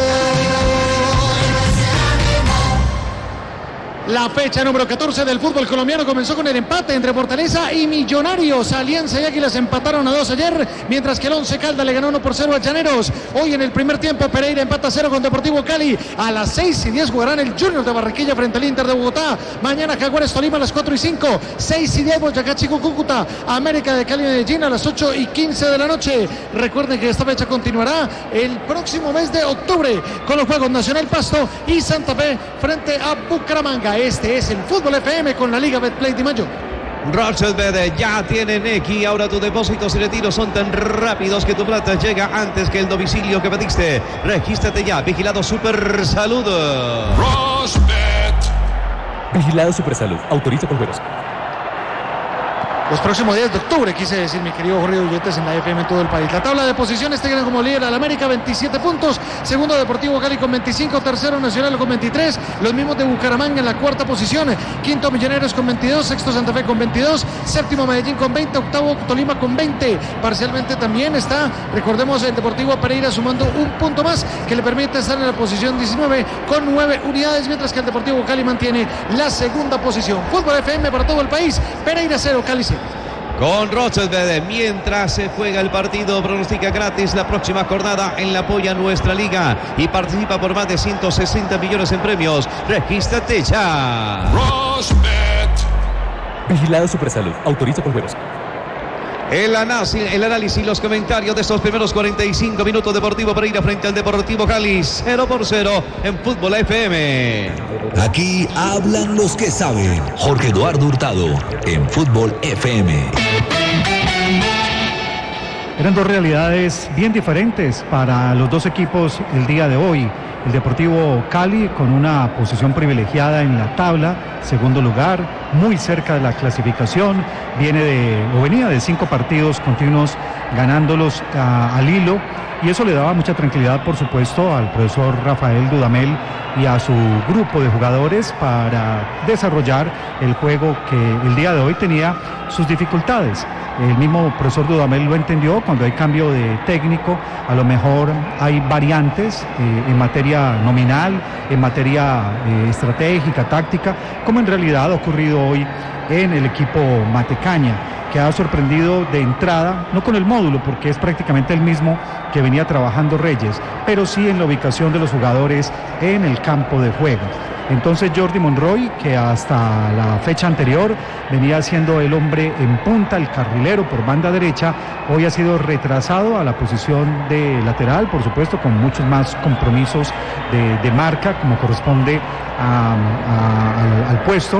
S7: La fecha número catorce del fútbol colombiano comenzó con el empate entre Fortaleza y Millonarios. Alianza y Águilas empataron a dos ayer, mientras que el Once Caldas le ganó uno por cero a Llaneros. Hoy en el primer tiempo Pereira empata a cero con Deportivo Cali. A las seis y diez jugarán el Junior de Barranquilla frente al Inter de Bogotá. Mañana Jaguares Tolima a las cuatro y cinco. seis y diez Boyacá Chico Cúcuta. América de Cali Medellín a las ocho y quince de la noche. Recuerden que esta fecha continuará el próximo mes de octubre con los Juegos Nacional Pasto y Santa Fe frente a Bucaramanga. Este es el Fútbol F M con la Liga Betplay de Mayo.
S4: Rochester ya tiene Neki, ahora tus depósitos y retiros son tan rápidos que tu plata llega antes que el domicilio que pediste. Regístrate ya, Vigilado Super Salud.
S13: Vigilado Supersalud, autoriza con juegos.
S7: Los próximos días de octubre, quise decir, mi querido Jorge Ulletes, en la F M en todo el país. La tabla de posiciones tiene como líder al América, veintisiete puntos. Segundo, Deportivo Cali con veinticinco. Tercero, Nacional con veintitrés. Los mismos de Bucaramanga en la cuarta posición. Quinto, Millonarios con veintidós. Sexto, Santa Fe con veintidós. Séptimo, Medellín con veinte. Octavo, Tolima con veinte. Parcialmente también está, recordemos, el Deportivo Pereira sumando un punto más que le permite estar en la posición diecinueve con nueve unidades, mientras que el Deportivo Cali mantiene la segunda posición. Fútbol F M para todo el país. Pereira cero, Cali cero.
S4: Con Rochester, mientras se juega el partido, pronostica gratis la próxima jornada en la Apoya Nuestra Liga y participa por más de ciento sesenta millones en premios. Regístrate ya.
S13: Vigilado Supersalud, autoriza con juegos.
S4: El análisis, el análisis, los comentarios de estos primeros cuarenta y cinco minutos. Deportivo Pereira frente al Deportivo Cali, cero por cero en Fútbol F M.
S12: Aquí hablan los que saben. Jorge Eduardo Hurtado en Fútbol F M.
S3: Eran dos realidades bien diferentes para los dos equipos el día de hoy. El Deportivo Cali con una posición privilegiada en la tabla, segundo lugar, muy cerca de la clasificación, viene de, o venía de cinco partidos continuos ganándolos a, al hilo, y eso le daba mucha tranquilidad, por supuesto, al profesor Rafael Dudamel y a su grupo de jugadores para desarrollar el juego que el día de hoy tenía sus dificultades. El mismo profesor Dudamel lo entendió, cuando hay cambio de técnico, a lo mejor hay variantes eh, en materia nominal, en materia eh, estratégica, táctica, como en realidad ha ocurrido hoy en el equipo Matecaña, que ha sorprendido de entrada, no con el módulo, porque es prácticamente el mismo que venía trabajando Reyes, pero sí en la ubicación de los jugadores en el campo de juego. Entonces Jordi Monroy, que hasta la fecha anterior venía siendo el hombre en punta, el carrilero por banda derecha, hoy ha sido retrasado a la posición de lateral, por supuesto con muchos más compromisos de, de marca, como corresponde a, a, al, al puesto.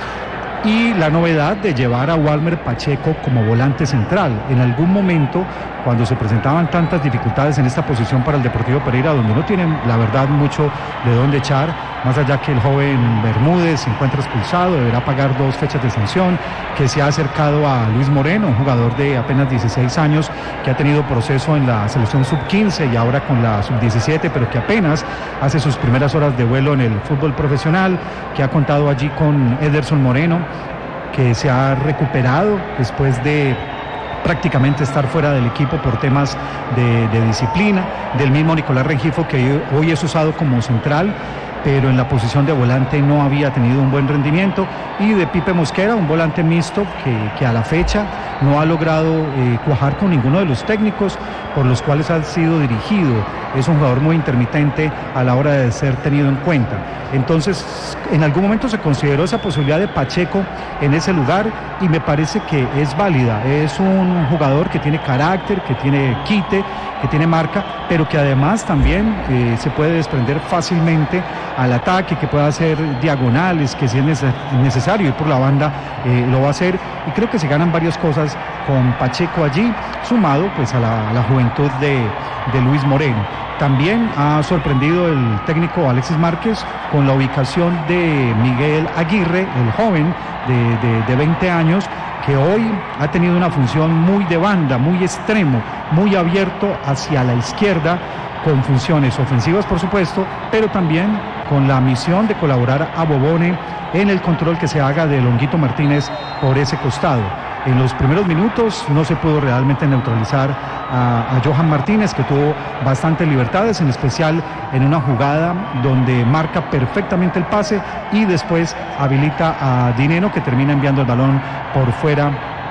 S3: Y la novedad de llevar a Walmer Pacheco como volante central. En algún momento, cuando se presentaban tantas dificultades en esta posición para el Deportivo Pereira, donde no tienen la verdad mucho de dónde echar, más allá que el joven Bermúdez se encuentra expulsado, deberá pagar dos fechas de sanción, que se ha acercado a Luis Moreno, un jugador de apenas dieciséis años, que ha tenido proceso en la selección sub quince y ahora con la sub diecisiete, pero que apenas hace sus primeras horas de vuelo en el fútbol profesional, que ha contado allí con Ederson Moreno, que se ha recuperado después de prácticamente estar fuera del equipo por temas de, de disciplina, del mismo Nicolás Rengifo, que hoy es usado como central, pero en la posición de volante no había tenido un buen rendimiento, y de Pipe Mosquera, un volante mixto que, que a la fecha no ha logrado eh, cuajar con ninguno de los técnicos por los cuales ha sido dirigido. Es un jugador muy intermitente a la hora de ser tenido en cuenta. Entonces, en algún momento se consideró esa posibilidad de Pacheco en ese lugar, y me parece que es válida. Es un jugador que tiene carácter, que tiene quite, que tiene marca, pero que además también eh, se puede desprender fácilmente al ataque, que pueda hacer diagonales, que si es necesario ir por la banda eh, lo va a hacer, y creo que se ganan varias cosas con Pacheco allí, sumado pues a la, a la juventud de, de Luis Moreno. También ha sorprendido el técnico Alexis Márquez con la ubicación de Miguel Aguirre, el joven de, de, de veinte años, que hoy ha tenido una función muy de banda, muy extremo, muy abierto hacia la izquierda, con funciones ofensivas por supuesto, pero también con la misión de colaborar a Bobone en el control que se haga de Longuito Martínez por ese costado. En los primeros minutos no se pudo realmente neutralizar a, a Johan Martínez, que tuvo bastantes libertades, en especial en una jugada donde marca perfectamente el pase y después habilita a Dineno, que termina enviando el balón por fuera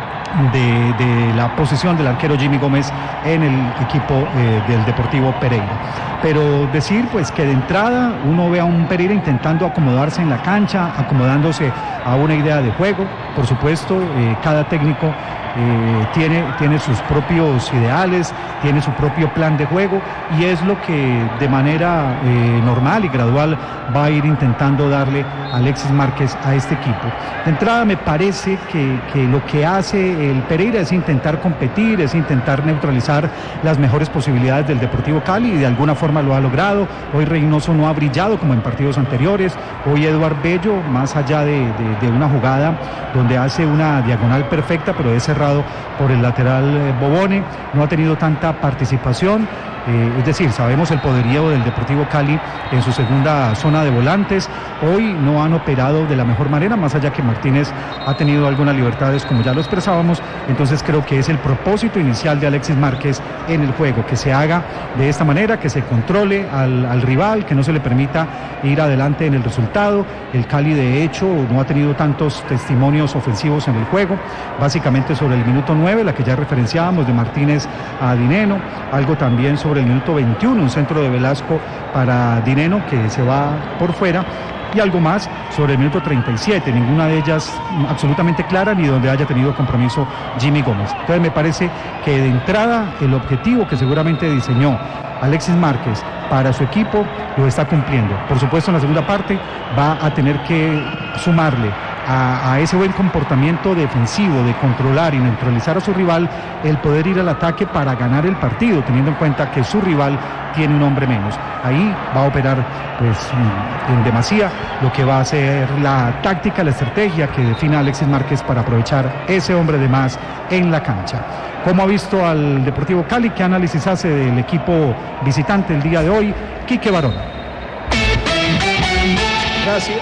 S3: de, de la posición del arquero Jimmy Gómez en el equipo eh, del Deportivo Pereira. Pero decir pues que de entrada uno ve a un Pereira intentando acomodarse en la cancha, acomodándose a una idea de juego. Por supuesto, eh, cada técnico eh, tiene, tiene sus propios ideales, tiene su propio plan de juego, y es lo que de manera eh, normal y gradual va a ir intentando darle Alexis Márquez a este equipo. De entrada me parece que, que lo que hace el Pereira es intentar competir, es intentar neutralizar las mejores posibilidades del Deportivo Cali, y de alguna forma lo ha logrado. Hoy Reynoso no ha brillado como en partidos anteriores. Hoy Eduard Bello, más allá de, de, de una jugada donde hace una diagonal perfecta, pero es cerrado por el lateral eh, Bobone, no ha tenido tanta participación. Eh, es decir, sabemos el poderío del Deportivo Cali en su segunda zona de volantes. Hoy no han operado de la mejor manera, más allá que Martínez ha tenido algunas libertades, como ya lo expresábamos. Entonces creo que es el propósito inicial de Alexis Márquez en el juego, que se haga de esta manera, que se controle al, al rival, que no se le permita ir adelante en el resultado. El Cali de hecho no ha tenido tantos testimonios ofensivos en el juego, básicamente sobre el minuto nueve, la que ya referenciábamos, de Martínez a Dineno, algo también sobre el minuto veintiuno, un centro de Velasco para Dineno que se va por fuera, y algo más sobre el minuto treinta y siete, ninguna de ellas absolutamente clara ni donde haya tenido compromiso Jimmy Gómez. Entonces me parece que de entrada el objetivo que seguramente diseñó Alexis Márquez para su equipo lo está cumpliendo. Por supuesto, en la segunda parte va a tener que sumarle a, a ese buen comportamiento defensivo, de controlar y neutralizar a su rival, el poder ir al ataque para ganar el partido, teniendo en cuenta que su rival tiene un hombre menos. Ahí va a operar pues en demasía lo que va a ser la táctica, la estrategia que defina Alexis Márquez para aprovechar ese hombre de más en la cancha. ¿Cómo ha visto al Deportivo Cali? ¿Qué análisis hace del equipo visitante el día de hoy? Quique Barona.
S1: Gracias.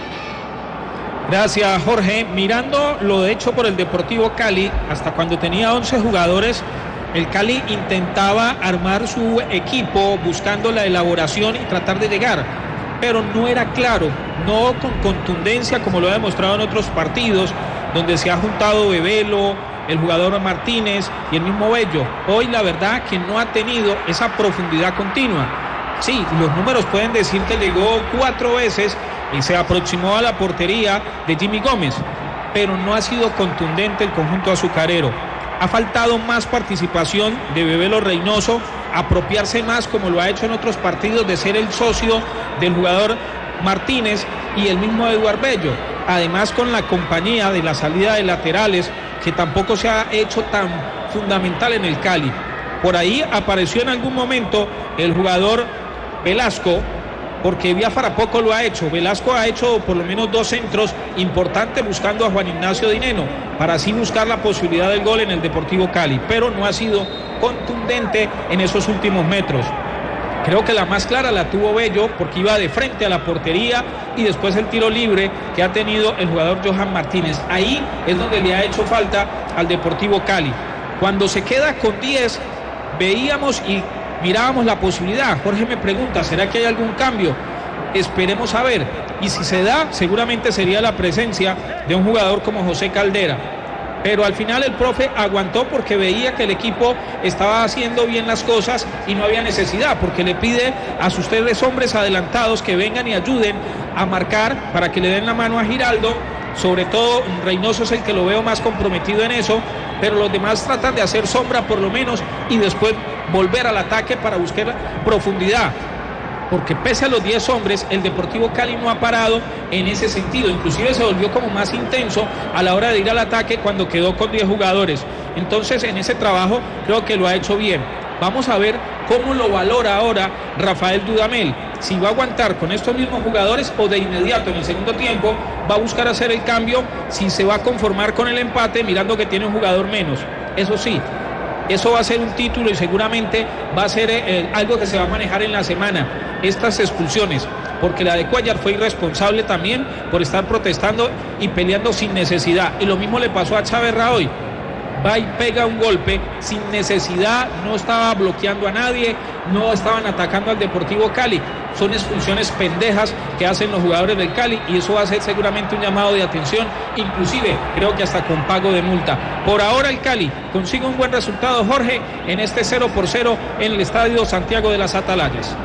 S1: Gracias, Jorge. Mirando lo hecho por el Deportivo Cali, hasta cuando tenía once jugadores, el Cali intentaba armar su equipo buscando la elaboración y tratar de llegar, pero no era claro, no con contundencia como lo ha demostrado en otros partidos, donde se ha juntado Bebelo, el jugador Martínez y el mismo Bello. Hoy la verdad que no ha tenido esa profundidad continua. Sí, los números pueden decir que llegó cuatro veces y se aproximó a la portería de Jimmy Gómez, pero no ha sido contundente el conjunto azucarero. Ha faltado más participación de Bebelo Reynoso, apropiarse más como lo ha hecho en otros partidos de ser el socio del jugador Martínez y el mismo Eduard Bello. Además, con la compañía de la salida de laterales, que tampoco se ha hecho tan fundamental en el Cali. Por ahí apareció en algún momento el jugador Velasco, porque Biafara poco lo ha hecho. Velasco ha hecho por lo menos dos centros importantes buscando a Juan Ignacio Dineno, para así buscar la posibilidad del gol en el Deportivo Cali, pero no ha sido contundente en esos últimos metros. Creo que la más clara la tuvo Bello, porque iba de frente a la portería, y después el tiro libre que ha tenido el jugador Johan Martínez. Ahí es donde le ha hecho falta al Deportivo Cali. Cuando se queda con diez, veíamos y mirábamos la posibilidad. Jorge me pregunta, ¿será que hay algún cambio? Esperemos a ver. Y si se da, seguramente sería la presencia de un jugador como José Caldera. Pero al final el profe aguantó porque veía que el equipo estaba haciendo bien las cosas y no había necesidad, porque le pide a sus tres hombres adelantados que vengan y ayuden a marcar para que le den la mano a Giraldo. Sobre todo Reynoso es el que lo veo más comprometido en eso, pero los demás tratan de hacer sombra por lo menos y después volver al ataque para buscar profundidad. Porque pese a los diez hombres, el Deportivo Cali no ha parado en ese sentido. Inclusive se volvió como más intenso a la hora de ir al ataque cuando quedó con diez jugadores. Entonces, en ese trabajo creo que lo ha hecho bien. Vamos a ver cómo lo valora ahora Rafael Dudamel. Si va a aguantar con estos mismos jugadores o de inmediato en el segundo tiempo va a buscar hacer el cambio, si se va a conformar con el empate mirando que tiene un jugador menos. Eso sí, eso va a ser un título y seguramente va a ser eh, algo que se va a manejar en la semana, estas expulsiones, porque la de Cuellar fue irresponsable también por estar protestando y peleando sin necesidad, y lo mismo le pasó a Chaverra hoy. Va y pega un golpe sin necesidad, no estaba bloqueando a nadie, no estaban atacando al Deportivo Cali. Son expulsiones pendejas que hacen los jugadores del Cali, y eso va a ser seguramente un llamado de atención, inclusive creo que hasta con pago de multa. Por ahora el Cali consigue un buen resultado, Jorge, en este cero por cero en el Estadio Santiago de las Atalayas.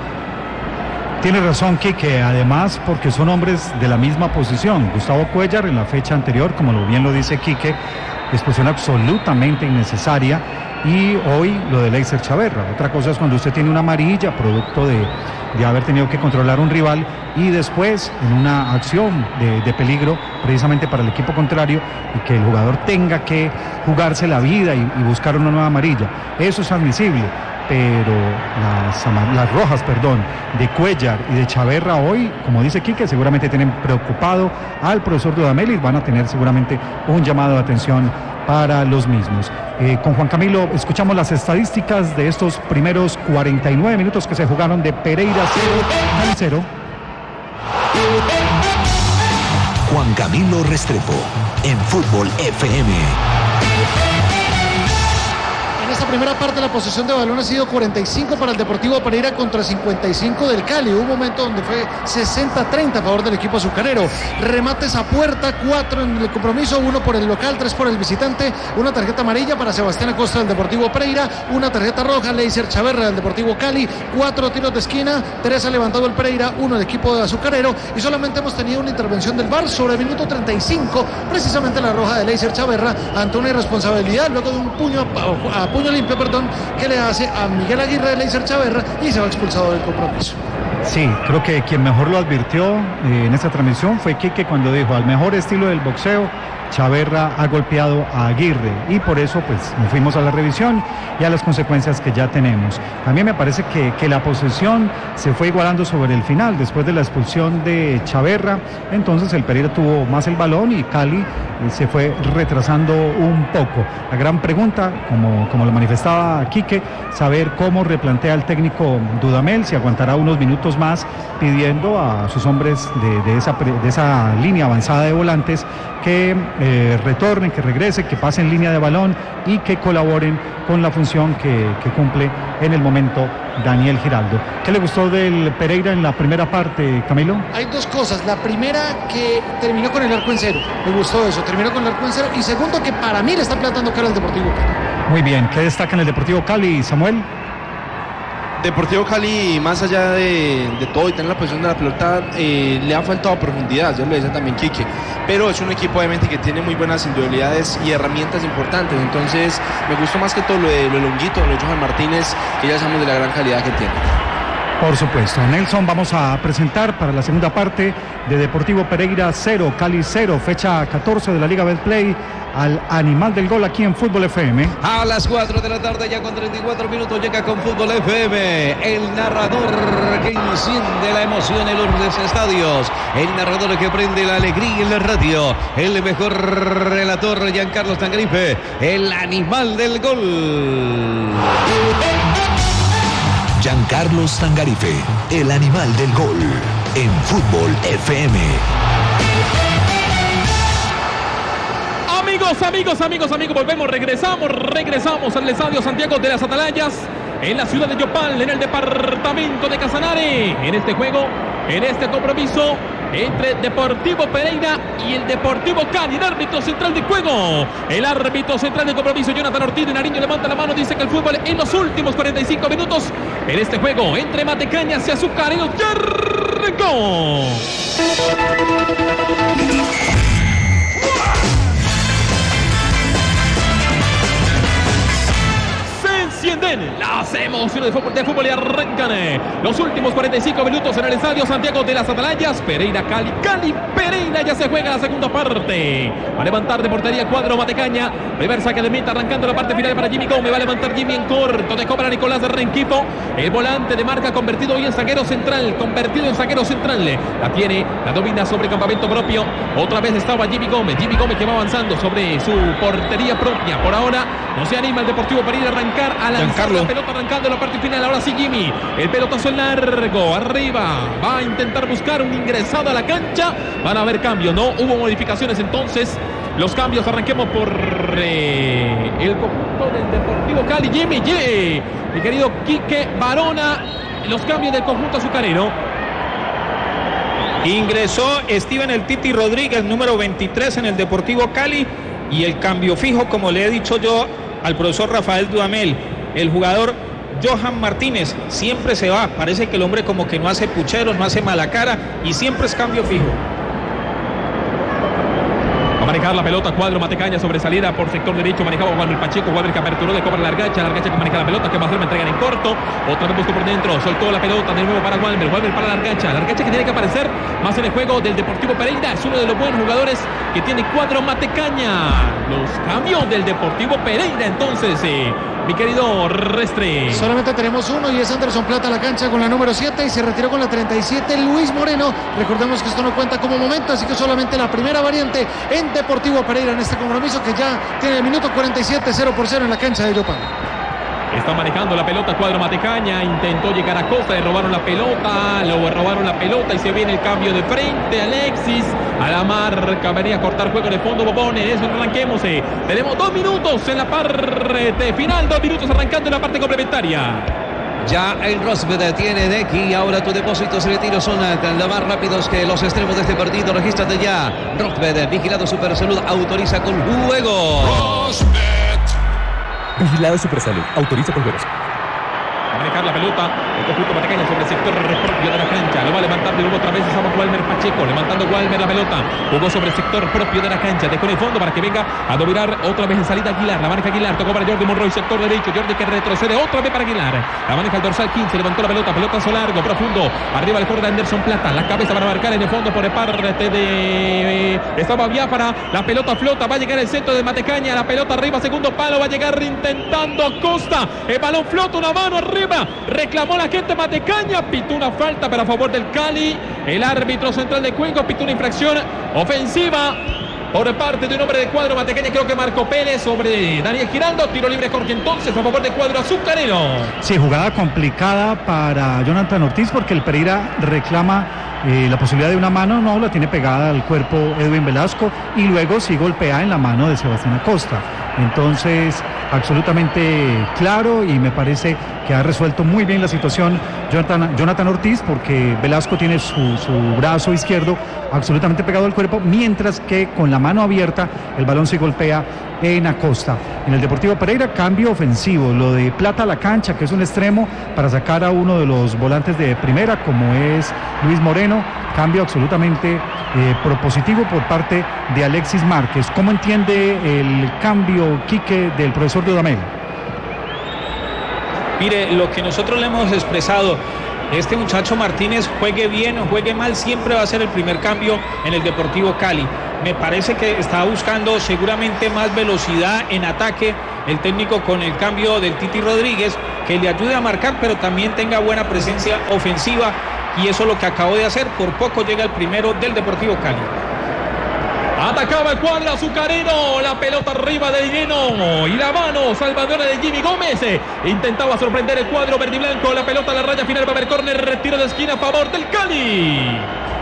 S3: Tiene razón, Quique, además porque son hombres de la misma posición. Gustavo Cuellar en la fecha anterior, como lo bien lo dice Quique, expulsión absolutamente innecesaria, y hoy lo de Leiser Chaverra. Otra cosa es cuando usted tiene una amarilla producto de, de haber tenido que controlar un rival y después en una acción de, de peligro precisamente para el equipo contrario, y que el jugador tenga que jugarse la vida y, y buscar una nueva amarilla. Eso es admisible, pero las, las rojas, perdón, de Cuellar y de Chaverra hoy, como dice Quique, seguramente tienen preocupado al profesor Dudamel y van a tener seguramente un llamado de atención para los mismos. Eh, con Juan Camilo escuchamos las estadísticas de estos primeros cuarenta y nueve minutos que se jugaron de Pereira cero al cero.
S12: Juan Camilo Restrepo en Fútbol F M.
S7: En esta primera parte la posesión de balón ha sido cuarenta y cinco para el Deportivo Pereira contra cincuenta y cinco del Cali. Hubo un momento donde fue sesenta a treinta a favor del equipo azucarero. Remates a puerta, cuatro en el compromiso, uno por el local, tres por el visitante. Una tarjeta amarilla para Sebastián Acosta del Deportivo Pereira, una tarjeta roja, Leiser Chaverra del Deportivo Cali, cuatro tiros de esquina, tres ha levantado el Pereira, uno el equipo de azucarero, y solamente hemos tenido una intervención del V A R sobre el minuto treinta y cinco, precisamente la roja de Leiser Chaverra ante una irresponsabilidad luego de un puño a, a puño limpio, perdón, que le hace a Miguel Aguirre de Leiser Chaverra, y se va expulsado del compromiso.
S3: Sí, creo que quien mejor lo advirtió eh, en esta transmisión fue Quique cuando dijo, al mejor estilo del boxeo, Chaverra ha golpeado a Aguirre, y por eso pues nos fuimos a la revisión y a las consecuencias que ya tenemos. A mí me parece que, que la posesión se fue igualando sobre el final, después de la expulsión de Chaverra, entonces el Pereira tuvo más el balón y Cali eh, se fue retrasando un poco. La gran pregunta, como, como lo manifestaba Quique, saber cómo replantea el técnico Dudamel, si aguantará unos minutos más pidiendo a sus hombres de, de, esa, de esa línea avanzada de volantes que eh, retornen, que regresen, que pasen línea de balón y que colaboren con la función que, que cumple en el momento Daniel Giraldo. ¿Qué le gustó del Pereira en la primera parte, Camilo?
S7: Hay dos cosas. La primera, que terminó con el arco en cero. Me gustó eso, terminó con el arco en cero. Y segundo, que para mí le está plantando cara al Deportivo Cali.
S3: Muy bien. ¿Qué destaca en el Deportivo Cali, Samuel?
S8: Deportivo Cali, más allá de, de todo y tener la posición de la pelota, eh, le ha faltado profundidad, ya lo decía también Quique, pero es un equipo obviamente que tiene muy buenas individualidades y herramientas importantes, entonces me gustó más que todo lo de lo Longuito, lo de Johan Martínez, que ya sabemos de la gran calidad que tiene.
S3: Por supuesto. Nelson, vamos a presentar para la segunda parte de Deportivo Pereira cero, Cali cero, fecha catorce de la Liga Betplay, al animal del gol aquí en Fútbol F M.
S4: A las cuatro de la tarde, ya con treinta y cuatro minutos, llega con Fútbol F M, el narrador que enciende la emoción en los estadios, el narrador que prende la alegría en la radio, el mejor relator, Giancarlo Stangarife, el animal del gol.
S12: Giancarlo Stangarife, el animal del gol, en Fútbol F M.
S2: Amigos, amigos, amigos, amigos, volvemos, regresamos, regresamos al Estadio Santiago de las Atalayas, en la ciudad de Yopal, en el departamento de Casanare, en este juego, en este compromiso entre Deportivo Pereira y el Deportivo Cali, el árbitro central de juego, el árbitro central del compromiso, Jonathan Ortiz de Nariño, levanta la mano, dice que el fútbol en los últimos cuarenta y cinco minutos, en este juego, entre Matecañas y Azucareros, ya arrancó. Encienden las emociones de fútbol, de fútbol y arrancan los últimos cuarenta y cinco minutos en el Estadio Santiago de las Atalayas. Pereira, Cali, Cali, Pereira, ya se juega la segunda parte. Va a levantar de portería cuadro Matecaña. Primer saque de meta, arrancando la parte final para Jimmy Gómez. Va a levantar Jimmy en corto, de cobra Nicolás de Renquito. El volante de marca convertido hoy en zaguero central, convertido en zaguero central. La tiene, la domina sobre campamento propio. Otra vez estaba Jimmy Gómez. Jimmy Gómez que va avanzando sobre su portería propia. Por ahora no se anima el Deportivo Pereira a arrancar a lanzar la pelota, arrancando la parte final. Ahora sí Jimmy, el pelotazo en largo, arriba, va a intentar buscar un ingresado a la cancha. Van a haber cambios, no hubo modificaciones, entonces los cambios, arranquemos por eh, el conjunto del Deportivo Cali. Jimmy, Jimmy, mi querido Quique Barona, los cambios del conjunto azucarero.
S1: Ingresó Steven El Titi Rodríguez, número veintitrés en el Deportivo Cali, y el cambio fijo, como le he dicho yo al profesor Rafael Dudamel, el jugador Johan Martínez siempre se va, parece que el hombre como que no hace pucheros, no hace mala cara y siempre es cambio fijo.
S2: Va a manejar la pelota, cuadro Matecaña sobre salida por sector derecho, manejaba Juan el Pacheco, Juan el que aperturó, de cobra Largacha, Largacha que maneja la pelota, que va a hacer, me entregan en corto, otra vez buscó por dentro, soltó la pelota de nuevo para Walmer, Walmer para Largacha, Largacha que tiene que aparecer más en el juego del Deportivo Pereira, es uno de los buenos jugadores que tiene cuadro Matecaña. Los cambios del Deportivo Pereira, entonces, eh, mi querido Restre.
S7: Solamente tenemos uno y es Anderson Plata a la cancha con la número siete, y se retiró con la treinta y siete Luis Moreno. Recordemos que esto no cuenta como momento, así que solamente la primera variante en Deportivo Pereira en este compromiso, que ya tiene el minuto cuarenta y siete, cero por cero en la cancha de Yopal.
S2: Está manejando la pelota cuadro Matecaña, intentó llegar a Costa, le robaron la pelota, le robaron la pelota y se viene el cambio de frente. Alexis a la marca, venía a cortar juego de fondo Bobón, en eso arranquemos. Eh. Tenemos dos minutos en la parte final, dos minutos arrancando en la parte complementaria.
S4: Ya el Rosbed tiene de aquí, ahora tus depósitos y retiros son los más rápidos que los extremos de este partido. Regístrate ya. Rosbed, vigilado Supersalud, autoriza con juego.
S13: Rosbed. Vigilado Supersalud, autoriza con juegos.
S2: A manejar la pelota, el conjunto Matecaña sobre el sector propio de la cancha, lo va a levantar de nuevo otra vez. Estaba Walmer Pacheco, levantando Walmer la pelota. Jugó sobre el sector propio de la cancha. Dejó en el fondo para que venga a dominar otra vez en salida Aguilar. La maneja Aguilar, tocó para Jordi Monroy, sector derecho. Jordi que retrocede otra vez para Aguilar. La maneja el dorsal quince, levantó la pelota. Pelotazo largo, profundo. Arriba el jugador de Anderson Plata. La cabeza para marcar en el fondo por el parte de... Estaba Biafara. La pelota flota. Va a llegar el centro de Matecaña. La pelota arriba, segundo palo. Va a llegar intentando Acosta. El balón flota, una mano arriba. Reclamó la gente Matecaña. Pitó una falta para favor del Cali. El árbitro central de Cuenca pitó una infracción ofensiva por parte de un hombre de cuadro Matecaña, creo que Marco Pérez sobre Daniel Giraldo. Tiro libre Jorge entonces a favor de cuadro azucarero.
S3: Sí, jugada complicada para Jonathan Ortiz porque el Pereira reclama eh, la posibilidad de una mano, no, la tiene pegada al cuerpo Edwin Velasco y luego sí golpea en la mano de Sebastián Acosta. Entonces, absolutamente claro y me parece que ha resuelto muy bien la situación Jonathan, Jonathan Ortiz porque Velasco tiene su, su brazo izquierdo absolutamente pegado al cuerpo, mientras que con la mano abierta el balón se golpea en Acosta. En el Deportivo Pereira, cambio ofensivo, lo de Plata a la cancha, que es un extremo para sacar a uno de los volantes de primera, como es Luis Moreno, cambio absolutamente eh, propositivo por parte de Alexis Márquez. ¿Cómo entiende el cambio, Quique, del profesor Dudamel?
S1: Mire, lo que nosotros le hemos expresado, este muchacho Martínez, juegue bien o juegue mal, siempre va a ser el primer cambio en el Deportivo Cali. Me parece que está buscando seguramente más velocidad en ataque el técnico con el cambio del Titi Rodríguez, que le ayude a marcar, pero también tenga buena presencia ofensiva, y eso es lo que acabó de hacer. Por poco llega el primero del Deportivo Cali.
S2: Atacaba el cuadro azucarero, la pelota arriba de Dineno y la mano salvadora de Jimmy Gómez. Intentaba sorprender el cuadro verde y blanco, la pelota a la raya final va a haber córner, retiro de esquina a favor del Cali.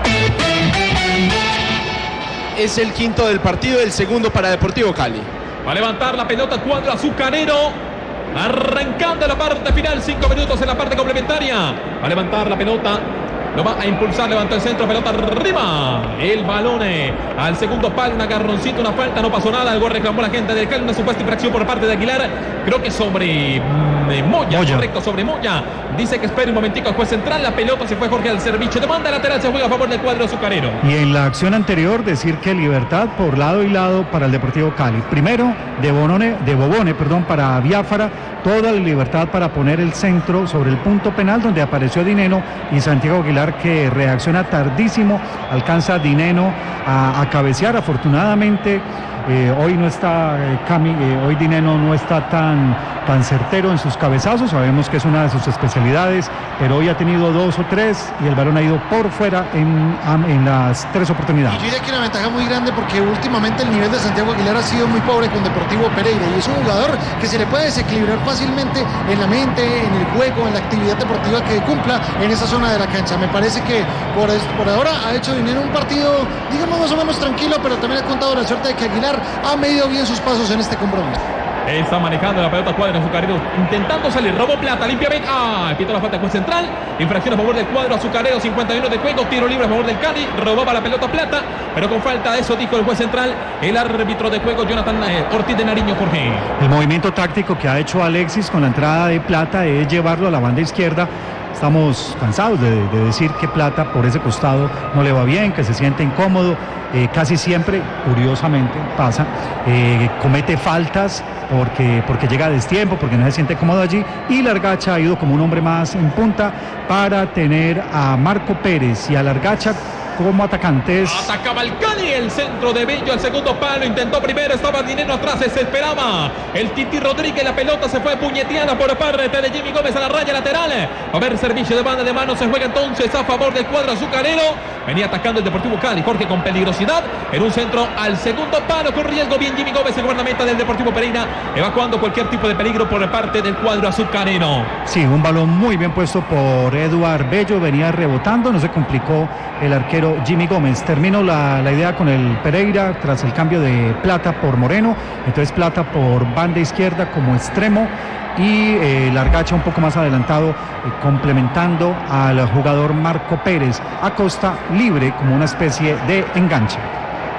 S8: Es el quinto del partido, el segundo para Deportivo Cali.
S2: Va a levantar la pelota cuadro azucarero, arrancando la parte final, cinco minutos en la parte complementaria. Va a levantar la pelota, lo va a impulsar, levanta el centro, pelota arriba, el balón eh, al segundo palo, un agarroncito, una falta, no pasó nada, algo reclamó la gente del Cali, una supuesta infracción por parte de Aguilar, creo que sobre mm, Moya, Moya, correcto, sobre Moya, dice que espere un momentico al juez central, la pelota se fue Jorge al servicio, demanda lateral, se juega a favor del cuadro azucarero.
S3: Y en la acción anterior decir que libertad por lado y lado para el Deportivo Cali, primero de Bonone, de Bobone, perdón, para Biafara, toda la libertad para poner el centro sobre el punto penal donde apareció Dineno y Santiago Aguilar, que reacciona tardísimo, alcanza Dineno a, a cabecear. Afortunadamente eh, hoy no está eh, Cami, eh, hoy Dineno no está tan, tan certero en sus cabezazos, sabemos que es una de sus especialidades, pero hoy ha tenido dos o tres y el balón ha ido por fuera en, en las tres oportunidades.
S7: Y yo diría que una ventaja muy grande porque últimamente el nivel de Santiago Aguilar ha sido muy pobre con Deportivo Pereira y es un jugador que se le puede desequilibrar fácilmente en la mente, en el juego, en la actividad deportiva que cumpla en esa zona de la cancha. Me parece que por, por ahora ha hecho Dinero un partido, digamos, más o menos tranquilo, pero también ha contado la suerte de que Aguilar ha medido bien sus pasos en este compromiso.
S2: Está manejando la pelota cuadro azucarero, intentando salir, robó Plata, limpiamente, ah, pitó la falta juez central, infracción a favor del cuadro azucarero, cincuenta y uno de juego, tiro libre a favor del Cali, robaba la pelota Plata, pero con falta, eso dijo el juez central, el árbitro de juego Jonathan eh, Ortiz de Nariño, Jorge.
S3: El movimiento táctico que ha hecho Alexis con la entrada de Plata es llevarlo a la banda izquierda. Estamos cansados de, de decir que Plata por ese costado no le va bien, que se siente incómodo, eh, casi siempre, curiosamente, pasa, eh, comete faltas porque, porque llega a destiempo, porque no se siente cómodo allí, y Largacha ha ido como un hombre más en punta para tener a Marco Pérez y a Largacha como atacantes.
S2: Atacaba el Cali, el centro de Bello, el segundo palo, intentó primero, estaba Dineno atrás, se esperaba el Titi Rodríguez, la pelota se fue puñeteada por parte de Jimmy Gómez a la raya lateral. A ver, servicio de banda de mano, se juega entonces a favor del cuadro azucarero. Venía atacando el Deportivo Cali, Jorge con peligrosidad, en un centro al segundo palo, con riesgo, bien Jimmy Gómez, el guardameta del Deportivo Pereira, evacuando cualquier tipo de peligro por parte del cuadro azucarero.
S3: Sí, un balón muy bien puesto por Eduard Bello, venía rebotando, no se complicó el arquero Jimmy Gómez. Termino la, la idea con el Pereira tras el cambio de Plata por Moreno, entonces Plata por banda izquierda como extremo y eh, Largacha un poco más adelantado, eh, complementando al jugador Marco Pérez. Acosta libre como una especie de enganche.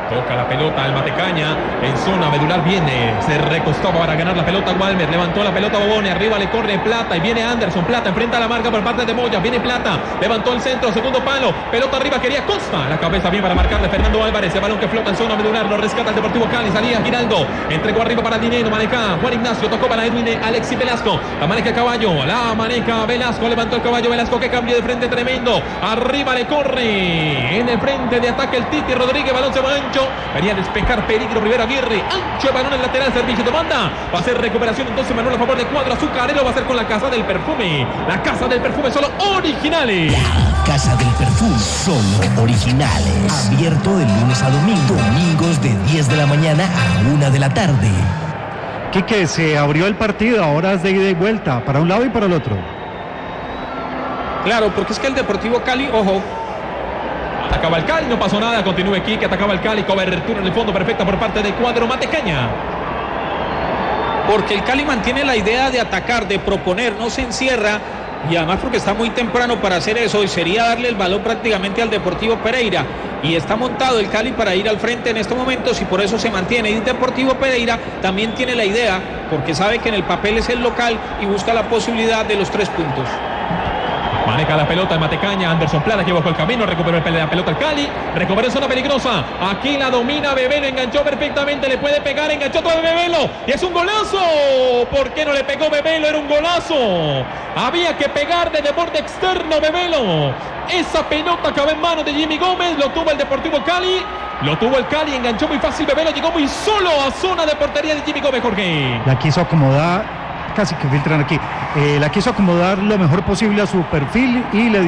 S2: Toca la pelota al Matecaña. En zona medular viene. Se recostó para ganar la pelota Walmer. Levantó la pelota Bobone. Arriba le corre Plata. Y viene Anderson. Plata enfrenta la marca por parte de Moya. Viene Plata. Levantó el centro. Segundo palo. Pelota arriba. Quería Costa. La cabeza bien para marcarle Fernando Álvarez. El balón que flota en zona medular. Lo rescata el Deportivo Cali. Salía Giraldo. Entregó arriba para Dinero. Maneja Juan Ignacio. Tocó para Edwin Alexis Velasco. La maneja Caballo. La maneja Velasco. Levantó el caballo Velasco. Que cambio de frente tremendo. Arriba le corre. En el frente de ataque el Titi Rodríguez. Balón se va ancho. Quería despejar peligro primero Aguirre. Ancho el balón en lateral. Servicio de banda. Va a ser recuperación entonces Manuel a favor de Cuadro Azucarero. Va a ser con la Casa del Perfume. La Casa del Perfume solo originales.
S9: La Casa del Perfume solo originales. Abierto de lunes a domingo. Domingos de diez de la mañana a una de la tarde.
S3: Quique, se abrió el partido. Ahora es de ida y vuelta. Para un lado y para el otro.
S1: Claro, porque es que el Deportivo Cali, ojo.
S2: Atacaba el Cali, no pasó nada, continúa Quique, atacaba el Cali, cobertura en el fondo perfecta por parte de Cuadro Matecaña.
S1: Porque el Cali mantiene la idea de atacar, de proponer, no se encierra, y además porque está muy temprano para hacer eso, y sería darle el balón prácticamente al Deportivo Pereira, y está montado el Cali para ir al frente en estos momentos, y por eso se mantiene. Y el Deportivo Pereira también tiene la idea, porque sabe que en el papel es el local, y busca la posibilidad de los tres puntos.
S2: Maneja la pelota el Matecaña, Anderson Plata que buscó el camino, recuperó la pelota el Cali, recuperó en zona peligrosa, aquí la domina Bebelo, enganchó perfectamente, le puede pegar, enganchó todo Bebelo, y es un golazo. ¿Por qué no le pegó Bebelo? Era un golazo, había que pegar desde borde externo Bebelo, esa pelota acabó en manos de Jimmy Gómez, lo tuvo el Deportivo Cali, lo tuvo el Cali, enganchó muy fácil Bebelo, llegó muy solo a zona de portería de Jimmy Gómez, Jorge.
S3: La quiso acomodar, casi que filtran aquí, eh, la quiso acomodar lo mejor posible a su perfil y le